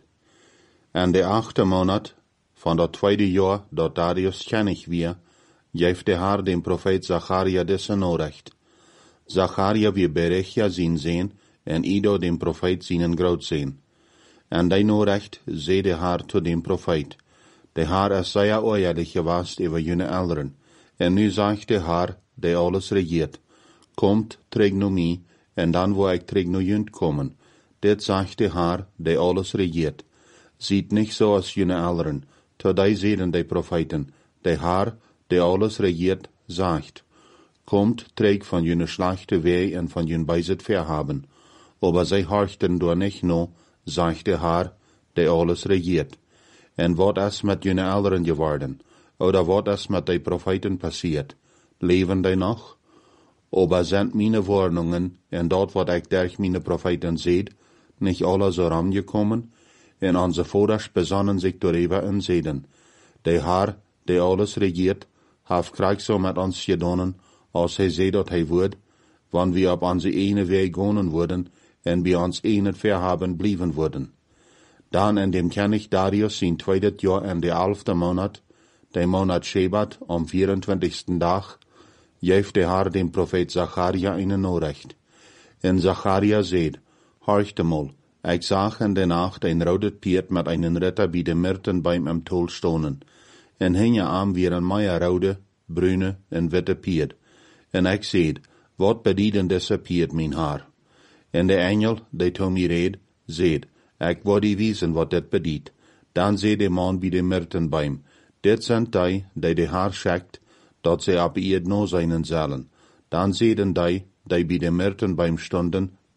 En der achte Monat, von der tweede Jahr, dat Darius König wir, geeft der Herr dem Prophet Zacharia deze Nachricht. Zacharia wie Berechia zien sehen, en Ido dem Prophet seinen Groot sehen. En die Nachricht zei der Herr zu dem Prophet. Der Herr is sehr oorlijk geweest über jene Eltern. En nu sagt der Herr, der alles regiert. Kommt, träg nu mi, en dan wo ich träg nu jünt kommen. Dit sagt der Herr, der alles regiert. Sieht nicht so als jene Eltern. To die sehen die Propheten. Der Herr, der alles regiert, sagt. Kommt, träg von jene schlechte Weh en von jene Beiset verhaben. Aber sie horchten door nicht no, sagt der Herr, der alles regiert. En wat is met jene Eltern geworden? Oder wat is met die Propheten passiert? Leven die noch? Aber sind meine Warnungen, en dort wat ich durch meine Propheten seht, nicht alle so rangekommen? En onze Voders besonnen sich darüber en zeiden. Der Herr, der alles regiert, heeft krijg so met ons gedonnen, als hij zei dat hij woord, wann wir op onze ene Weg gonen worden, en bij ons ene verhaben blieven worden. Dan in dem König Darius sein zweites Jahr in der elfte Monat, der Monat Shebat, am vierentwintigsten Tag, geeft der Herr dem Prophet Zacharia eine Nachricht. En Zacharia seht, horchte mal, ich sag in der Nacht ein rotes Pferd mit einem Ritter bei dem Myrtenbaum im Tol stonen. En hinge am wie ein meierrode, brune en witte Pferd. En ich seht, wat bedienen deze Pferd, mein Herr? En der Engel, der to mir red, seht, ich werde die wiesen, wat dit bediet. Dan zei de man bij de Myrtenbaum, dit sind die, die de Herr schickt, dat sie ab ihr no seinen sollen. Dan zeiden die, die bij de Myrtenbaum stonden,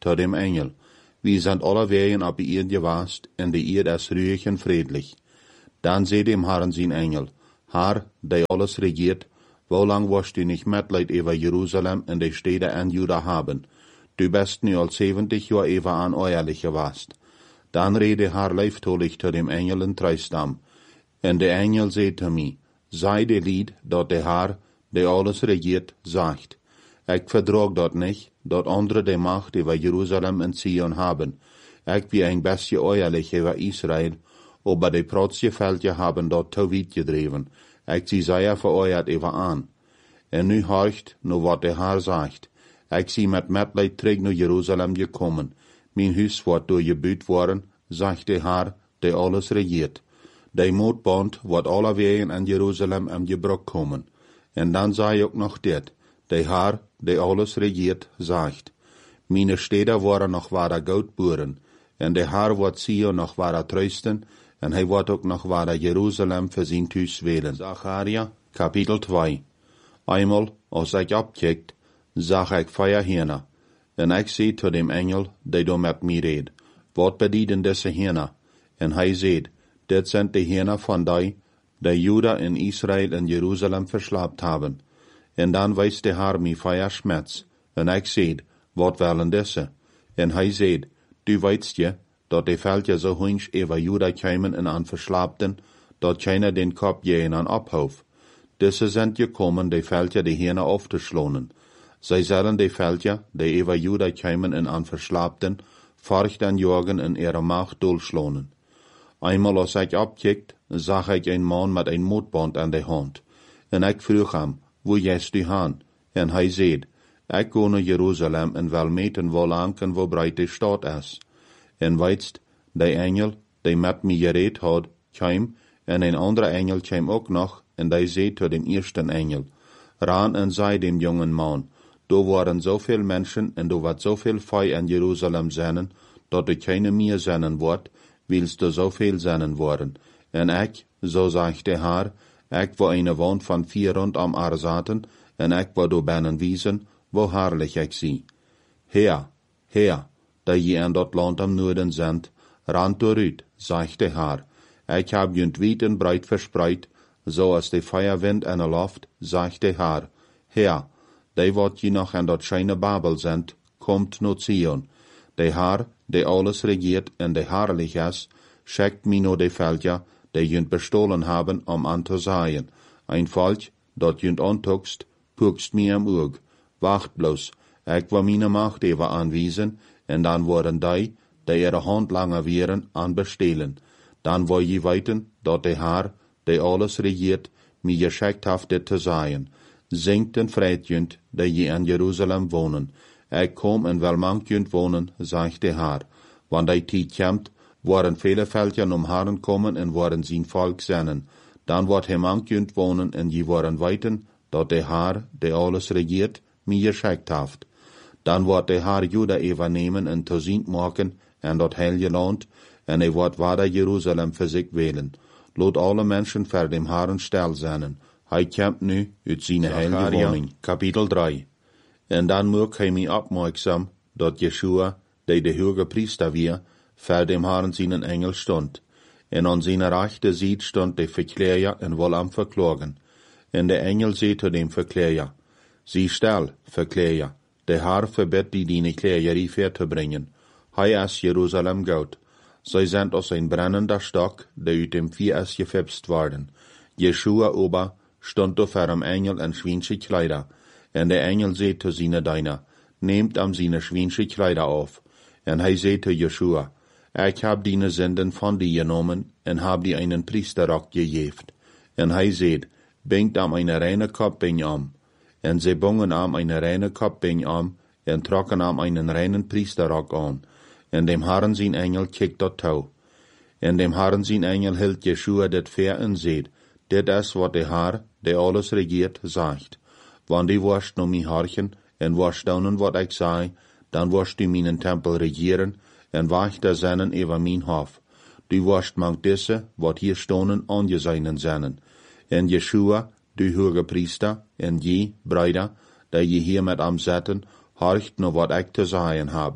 zu dem Engel, wir sind alle Wegen ab die Erde gewast, und die Erde ist ruhig und friedlich. Dann seh dem Herrn sein Engel, Herr, der alles regiert, wo lang wirst du nicht Mitleid über Jerusalem und die Städte an Juda haben? Du bist nu al zeventig Jahre über an euerlich gewast. Dann rede Herr leiftolig zu dem Engel in Treistam. Und der Engel sagt zu mir, sei der Lied, dort der Herr, der alles regiert, sagt. Ich vertrag dort nicht, dort andere die Macht über Jerusalem und Zion haben. Ich wie ein bisschen euerlich über Israel, aber die protzige Völker haben dort zu weit gedreven. Ich sie sehr vereuert über an. Und nu horcht, nur wat der Herr sagt. Ich sie mit Mitleid zurück nach Jerusalem gekommen. Mein Haus wird durchgebüht worden, sagt der Herr, der alles regiert. Der Mordband wird alle Wegen an Jerusalem am Gebruch kommen. Und dann sei auch noch dit, der Herr, der alles regiert, sagt. Meine Städte waren noch wahre Goldburen, und der Herr wird Zion noch wahre trösten, und er wird auch noch wahre Jerusalem für sein Haus wählen. Zacharia, Kapitel zwei. Einmal, als ich abkickt, sag ich vier Hähne, und ich seh zu dem Engel, der da mit mir red, wat bedienen diese Hähne? Und er seht, das sind die Hähne von die, die Juda in Israel in Jerusalem verschlabt haben. Und dann weiß der Herr mir vier Schmerz, und ich seht, wat wollen diese? Und er seht, du weißt ja, dort die Völker so hunsch über Juda kämen in an Verschlabten, dort keiner den Kopf jähen an Abhauf. Diese sind gekommen, die Völker die Hähne aufzuschlonen. Sie sollen die Völker, die über Juda kämen in an Verschlabten, fort an Jorgen in ihrer Macht durchschlonen. Einmal als ich abkickt, sah ich ein Mann mit ein Mordband an der Hand. Und ich frug ihm, wo gehst du hin? Und er seht, ich gehe nach Jerusalem und will meten, wo lang und wo breit die Stadt ist. Und weißt, der Engel, der mit mir geredet hat, kam, und ein anderer Engel kam auch noch, und der seht zu dem ersten Engel. Ran und sei dem jungen Mann, du waren so viel Menschen, und du wird so viel Feuer in Jerusalem sein, dort du keine mehr sein wird, willst du so viel sein worden. Und ich, so sagt der Herr, ich war eine Wand von vier rund am Arsaten, und ich war du Bennen wiesen, wo herrlich ich sie. Her, her, da je an dort Land am Norden sind, rand durchüt, sagt der Herr. Ich hab jünd weit und breit verspreit, so als der Feuerwind an der Luft, sagt der Herr. Her, die wat je noch an dort scheine Babel sind, kommt no Zion. Der Herr, der alles regiert und der herrlich ist, schickt mir no die Völker, die jünd bestohlen haben, um an zu sein. Ein Volk, dort jünd antuckst, puckst mir am Ug. Wacht bloß, ich war meine Macht über anwiesen, und dann waren die, die ihre Hand langer wären, an bestehlen. Dann war je weiten, dort der Herr, der alles regiert, mir geschickt haft zu sein. Singt und freit jünd, die je in Jerusalem wohnen. Ich komm und will manch jünd wohnen, sagt der Herr. Wann die Zeit kommt, waren viele Völker um Herren kommen und waren sein Volk sennen. Dann wird he manch jünd wohnen, und je waren weiten, dort der Herr, der alles regiert, mir geschickt haft. Dann wird der Herr Juda übernehmen und zu sint machen, und dort heilige Land, und er wird weiter Jerusalem für sich wählen. Lot alle Menschen für dem Herrn still sein. Er kommt nu uit seine heilige Wohnung. Kapitel drei. Und dann mög er mich aufmerksam, dort Jeschua, der der höhere Priester war, für dem Herrn seinen Engel stund. Und an seiner rechten Seite stand der Verklärer und wohl am Verklagen. Und der Engel seh zu dem Verklärer, sieh still, Verklärer, der Herr verbett die deine Klägerie ferzubringen. Hei ist Jerusalem Gott. Sie sind aus ein brennender Stock, der uit dem Vieh ist gefipst worden. Jeschua ober stand da vor dem Engel in schweinsche Kleider. Und der Engel seh zu seine Deiner, nehmt am seine schweinsche Kleider auf. Und er seh zu Jeschua, ich hab deine Sünden von dir genommen, und hab dir einen Priesterrock gegeben. Und er seht, bingt am eine reine Kopfbing am. Und sie bungen am eine reine Kopfbing am, und trocken am einen reinen Priesterrock an. Und dem Herrn sein Engel kickt dort tau. Und dem Herrn sein Engel hielt Jeschua det fair und seht, dit is wat der Herr, der alles regiert, sagt. Wann die wirst no mi horchen, und wirst staunen, wat ich sei, dann wirst du meinen Tempel regieren, und wacht der Sennen über mein Hof. Du wirst manch disse, wat hier stonen, angeseinen sennen. Und Jeschua, du höhere Priester, und je, Brüder, der je hier mit am setten, horcht no wat ich zu sagen hab.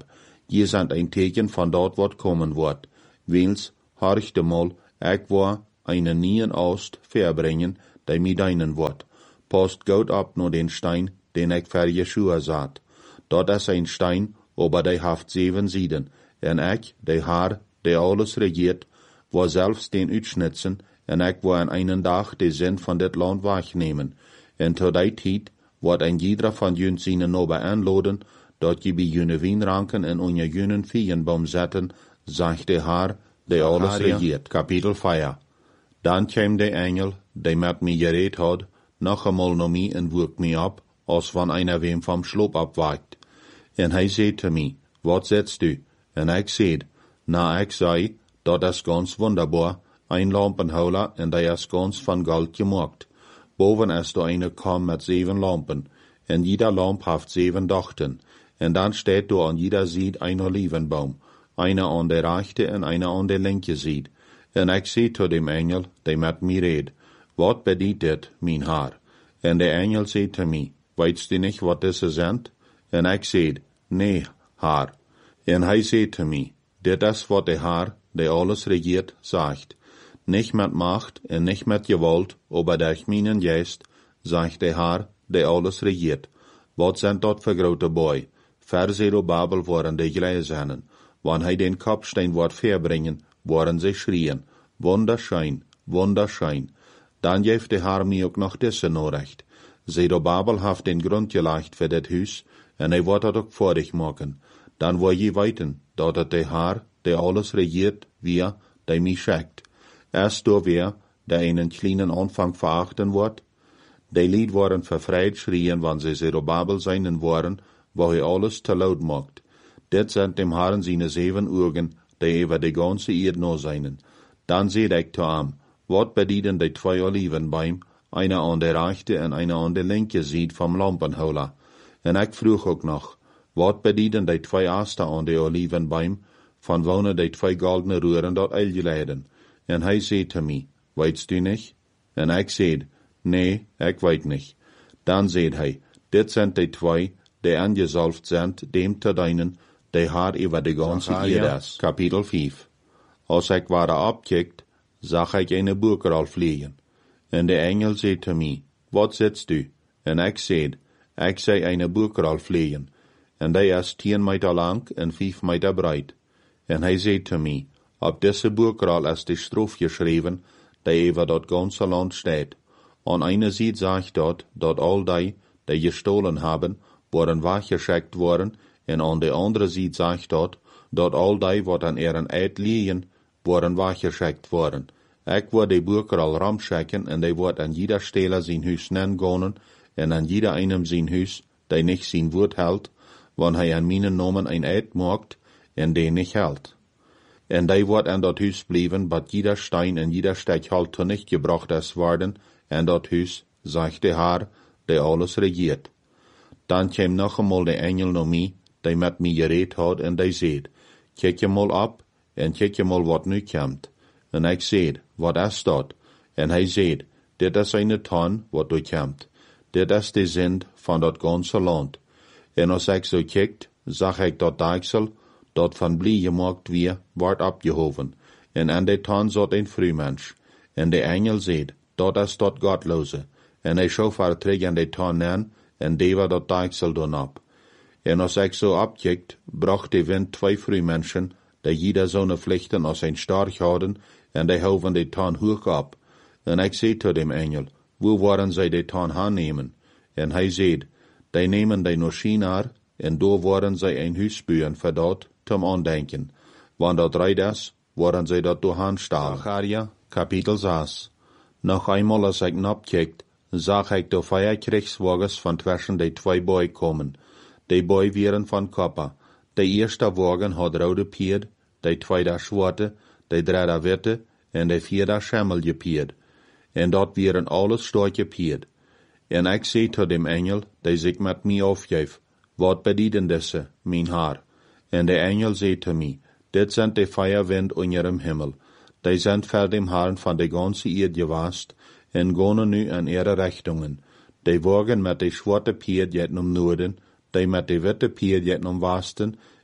je sind ein Teken van dort wat kommen wordt. Wils, horchte mal, ik war eine nien Ost verbringen, die mi deinen wordt. Post goud op no den Stein, den ik ver Jeshua zat. Dort is ein Stein, ober die haft zeven Sieden, en ik, die haar, die alles regiert, war selbst den uitschnitzen, en ik war in einen Dag de Sinn van dit land wegnemen. En tot die tijd wordt ein jeder van jun seine Nobe aanloden, dat je bij june wienranken en onje junen viejenboom zetten, zegt de haar, die alles regiert. Kapitel vier. Dan kwam de engel, die met mij gereed had, nog eenmaal naar mij en woek mij op, als van einer wem vom Schloop abwaakt. En hij zei te mij, wat zetst u? En ik zei, na ik zei, dat is ganz wunderbar, ein Lampenhouder en die is ganz van goud gemaakt. Boven is er eine kam met zeven lampen, en jeder lamp heeft zeven dachten. En dan steht er an jeder Seite ein Olivenbaum, einer an der rechte en einer an der linke Seite. En ik zei zu dem Engel, die met mij reed, wat bedient dit, mijn haar? En der Engel zei te mij, weitst du nicht, wat diese sind? En ik zei, nee, haar. En hij zei te mij, dit is wat de haar, die alles regiert, sagt. Nicht met Macht en nicht met Gewalt, aber durch meinen Geist, sagt de haar, die alles regiert. Wat sind dort für grote Boy? Ver Zerubabel waren de Gläsernen. Wann hij den Kopfstein wordt verbringen, waren sie schrien, wunderschön, wunderschön. Dan geeft de haar mij ook nog disse norecht. Zerubabel heeft den Grund gelegd für dit huis, en hij wordt het ook vorig maken. Dan wil je weten, dat het de haar, die alles regiert, wir, die mij schickt. Erst door wer, der einen kleinen Anfang verachten wordt. Die Lied waren verfreit schrien, wann sie Zerubabel seinen waren, wo hij alles te laut maakt. Dit sind dem Herrn seine zeven Augen, die über die ganze Erde no seinen. Dan seht ik zu ihm, wat bedienen die zwei Olivenbäume, einer an der rechte en einer an der linke Seite vom Lampenhouder. En ik vroeg ook nog, wat bedienen die zwei Aster an der Olivenbäume, van wonen die zwei goldene Röhren dort eilgeleiden. En hij zei te mij, weitst du nicht? En ik zei, nee, ik weet nicht. Dan zei hij, dit sind die zwei, die angesalft sind, dem te dienen, die haar über die ganze Erde is. Kapitel vijf. Als ik ware abkickt, zag ik eine boekerol vliegen. En de engel zei te mij, wat zitst du? En ik zei, ik zei eine boekerol vliegen. En die is tien meter lang en vijf meter breit. En hij zei te mij, op deze boekrol is de strof geschreven, die over dat ganze land steht. An einer Seite sagt dort, dat all die, die gestohlen haben, worden weggeschickt worden, en an der andere Seite sagt dort, dat all die, wat an ihren Eid liegen, worden weggeschickt worden. Ik word die boekrol ramschicken, en die wordt an jeder Stelle zijn huis nennen, en an jeder einem zijn huis, die nicht zijn woord hält, wann hij an meinen Namen ein Eid maakt, en die nicht hält. En die wordt an dat huis blijven, bat jeder Stein en jeder Stechhalt to nicht gebracht is worden, en dat huis, sagt de haar, die alles regiert. Dan kwam nog eenmaal de engel naar mij, die met mij gereed had, en die zei, kijk je mal op, en kijk je mal wat nu komt. En ik zei, wat is dat? En hij zei, dit is een ton wat nu komt. Dit is de zin van dat ganze land. En als ik zo kijkt, zag ik dat daagsel, dat van blie gemaakt weer, wordt opgehoven. En aan de ton zat een vrouwmens. En de engel zei, dat is dat godloze. En hij schoof haar terug aan de ton aan, en deed dat daagsel dan op. En als ik zo opkijkt, bracht de wind twee vrouwmensen, die jeder zo'n vlechten als een stark hadden, en die hoven de ton hoog op. En ik zei tot dem engel, wo worden zij de ton aannemen? En hij zei, die nemen die naar China, en door worden zij een huis bouwen voor dat, zum Andenken. Wann dat reit is, worden zij dat door aanstaan. Zacharia, kapitel zes. Nog eenmaal als ik napkijkt, zag ik de vier krijgswagens van tussen de twee boy komen. Die boy waren van kopper. De eerste wagen had rode pied, de tweede zwarte, de derde witte, en de vierde schimmelige pied. En dat waren alles sterke pied. En ik zei tot dem engel, die zich met mij afgeef, wat bedienen deze, mijn haar? En de engel zei te mij, dit sind de vier wind onder dem Himmel. Die sind voor dem Herrn van de ganze Erde gewast, en gaan nu in ihre Richtungen. Die wagen met de zwarte pied jet naar Noorden, die met de witte pied jet naar Westen,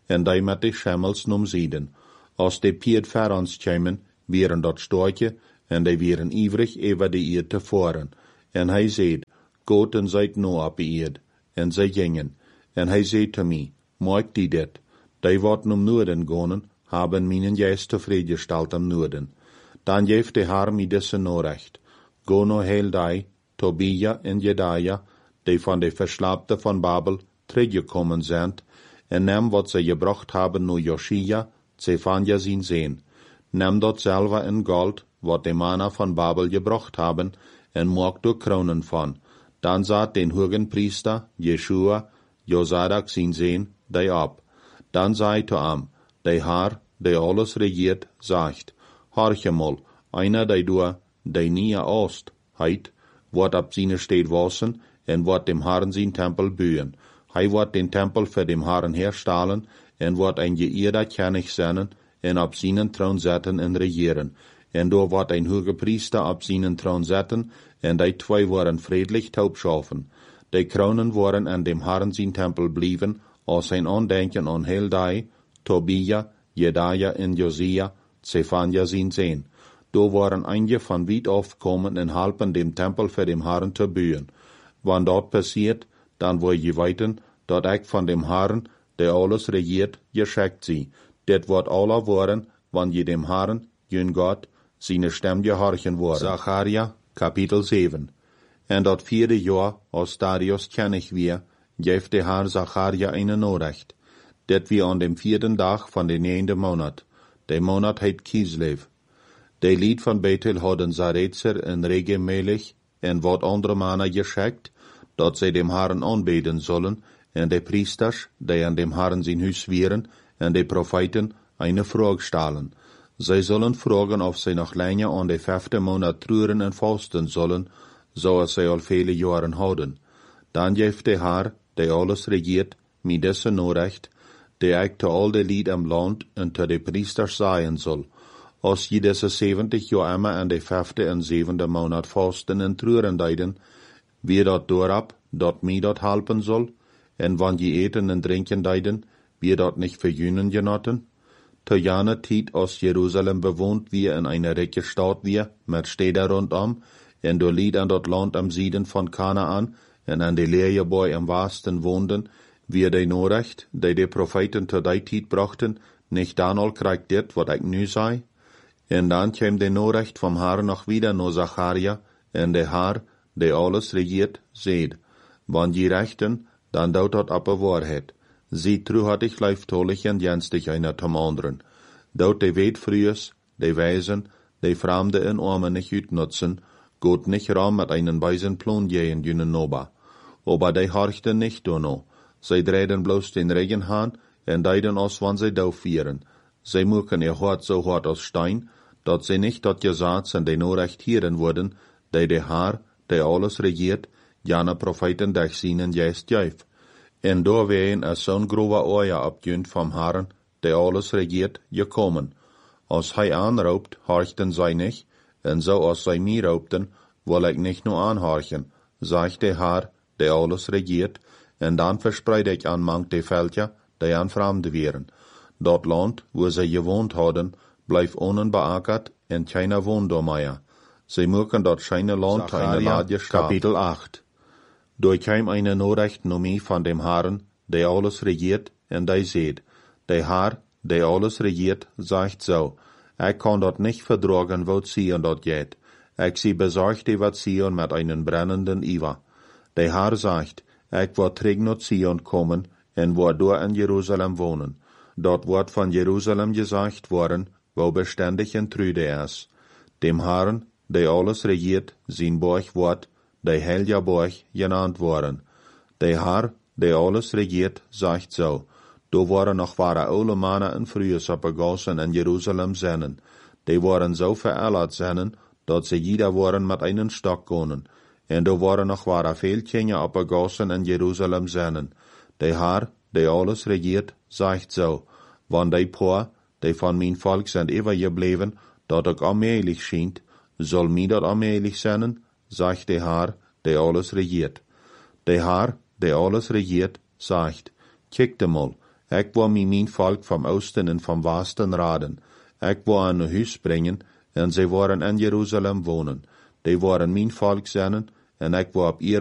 en die met de schemmels nom zieden. Als de pied ver ons kwamen, wieren dat stortje, en die wieren ivrig over de eerd te voren. En hij zei, Gott en zijt no op de eerd. En zij gingen. En hij zei te mij, maak die dit. Die wat om Noorden gonen, haben minen geest tevreden gesteld am Noorden. Dan geeft de Haar mij disse norecht. Go no heel die, Tobia en Jedaja, die van de Verslapte van Babel teruggekommen zijn, en neem wat ze gebracht hebben naar Joschia, Zephania zijn zeen. Neem dat zelve in gold, wat de mannen van Babel gebracht hebben, en maak er kronen van. Dan zat den hogen priester, Jeshua, Josadak zijn zeen, die op. Dan zei te hem, de Haar, die alles regiert, zegt, Harche mal, einer die du, die nie oost, heit, wordt op zijn steed wassen, en wordt dem Herrn zijn tempel buien. Hij wordt den tempel voor dem Herrn herstellen, en wordt een geëerder König zijn, en op zijn troon zetten en regieren. En door wordt een hoge priester op zijn troon zetten, en die twee worden vredelijk taub schaffen. Die kronen worden aan dem Herrn zijn tempel blijven, als zijn aandenken aan heel die, Tobia, Jedaja en Josia, Zephania zijn zeen. Door worden einige van weit af komen en helpen dem tempel voor dem Herrn te buien. Wanneer dat passiert, dan wil je weten, dat ik van dem Herrn, der alles regiert, geschickt zie. Dit wordt alle worden, wanneer je dem Herrn, jun Gott, zijn stem gehorchen worden. Zacharia, kapitel zeven. En dat vierde jaar, als Darius König weer, geeft de Herr Zacharia eine Nachricht. Dit wie an dem vierten dag van de neunde Monat. De Monat heet Kislev. De lied van Bethel hadden Saretzer en Regemelech en wat andere mannen geschickt, dat zij dem Herrn aanbeden zullen, en de priesters, die aan dem Herrn zijn huis wieren, en de profeten, eine vraag stellen. Zij zullen vragen of zij nog langer aan de vijfde Monat treuren en vasten zullen, zoals zij al vele jaren houden. Dan geeft de Herr, die alles regiert, mij deze Nachricht, die ik te al de lied am land en te de priesters zeggen zal. Als je deze zeventig jaar immer aan de vijfde en zevende Monat vasten en treuren deiden, wie dat doorab, dat mij dat helpen zal, en wanneer je eten en drinken deiden, wie dat nicht verjünen genoten? Te jane tijd als Jeruzalem bewohnt wie in eine rijke stad wie, met steden rondom, en door lied aan dat land am Zieden van Kanaan, en aan de leerjeboy am Westen woonden, wie de Nachricht, die de profeten te die tijd brachten, nicht dan al krijgt dit, wat ik nu zei? En dan kwam de Nachricht vom Herrn nog wieder naar Zacharia, en de Herr, die alles regiert, zeid, wanneer je rechten, dan doet dat op de waarheid. Zie truhartig leiftolig en jenstig einer zum anderen. Dout de weet frühes, de wijzen, de Fremde en Armen nicht utnutzen, Gott nicht raum mit einen weisen Plan gehen jünen Noba. Aber de horchten nicht dono. Zij drehen bloß den Regen haan, en deiden aus wann zij doof vieren. Zij muken ihr hart so hart aus Stein, dat zij nicht dat Gesetz en de Nachricht hieren worden, de de Herr, de alles regiert, jana profeten dech zienen geest geef. En door ween er zo'n grove oja opjunt vom Herrn, de alles regiert, gekommen. Als hij aanroopt, horchten zij nicht, en zo als zij mij roopten, wil ik nicht nur aanhorchen, zegt de Herr, de alles regiert, en dan verspreid ik aan mank de veldja, die aan Fremde wieren. Dat land, wo zij gewoond hadden, blijft onbeackert en keiner woont door meer. Zij mogen dat scheine land eine Ladje Kapitel acht. Door kwam eine Nachricht naar mij van dem Herrn, die alles regiert, en die zeid, de Herr, die alles regiert, zegt zo, ik kan dat nicht verdragen, wat Sion dat geht. Ik zie bezorgd die wat Sion met einen brennenden Iwa. De Herr zegt, ik word terug naar Sion komen, en word door in Jeruzalem wohnen. Dat wordt van Jeruzalem gezegd worden, wo beständig en trüde is. Dem Herrn, die alles regiert, zijn borg wordt, de heilige borg genannt worden. De Herr, die alles regiert, zegt zo, do worden nog ware oude mannen en vrouwen opgegossen in Jeruzalem zinnen. Die worden zo verälert zinnen, dat ze jeder worden met einen stok konen. En do worden nog ware veel kinderen opgegossen in Jeruzalem zinnen. De Herr, die alles regiert, zegt zo, want die poor, die van mijn volk zijn overgebleven, dat ook allmählich schijnt, zal mij dat allmählich zinnen, zegt de Herr, die alles regiert. De Herr, die alles regiert, zegt, kijk de mal, Ik wil mij mijn volk vom Oosten en vom Westen raden. Ik wil aan een huis brengen, en zij worden in Jeruzalem wonen. Die worden mijn volk zijn, en ik wil op ihr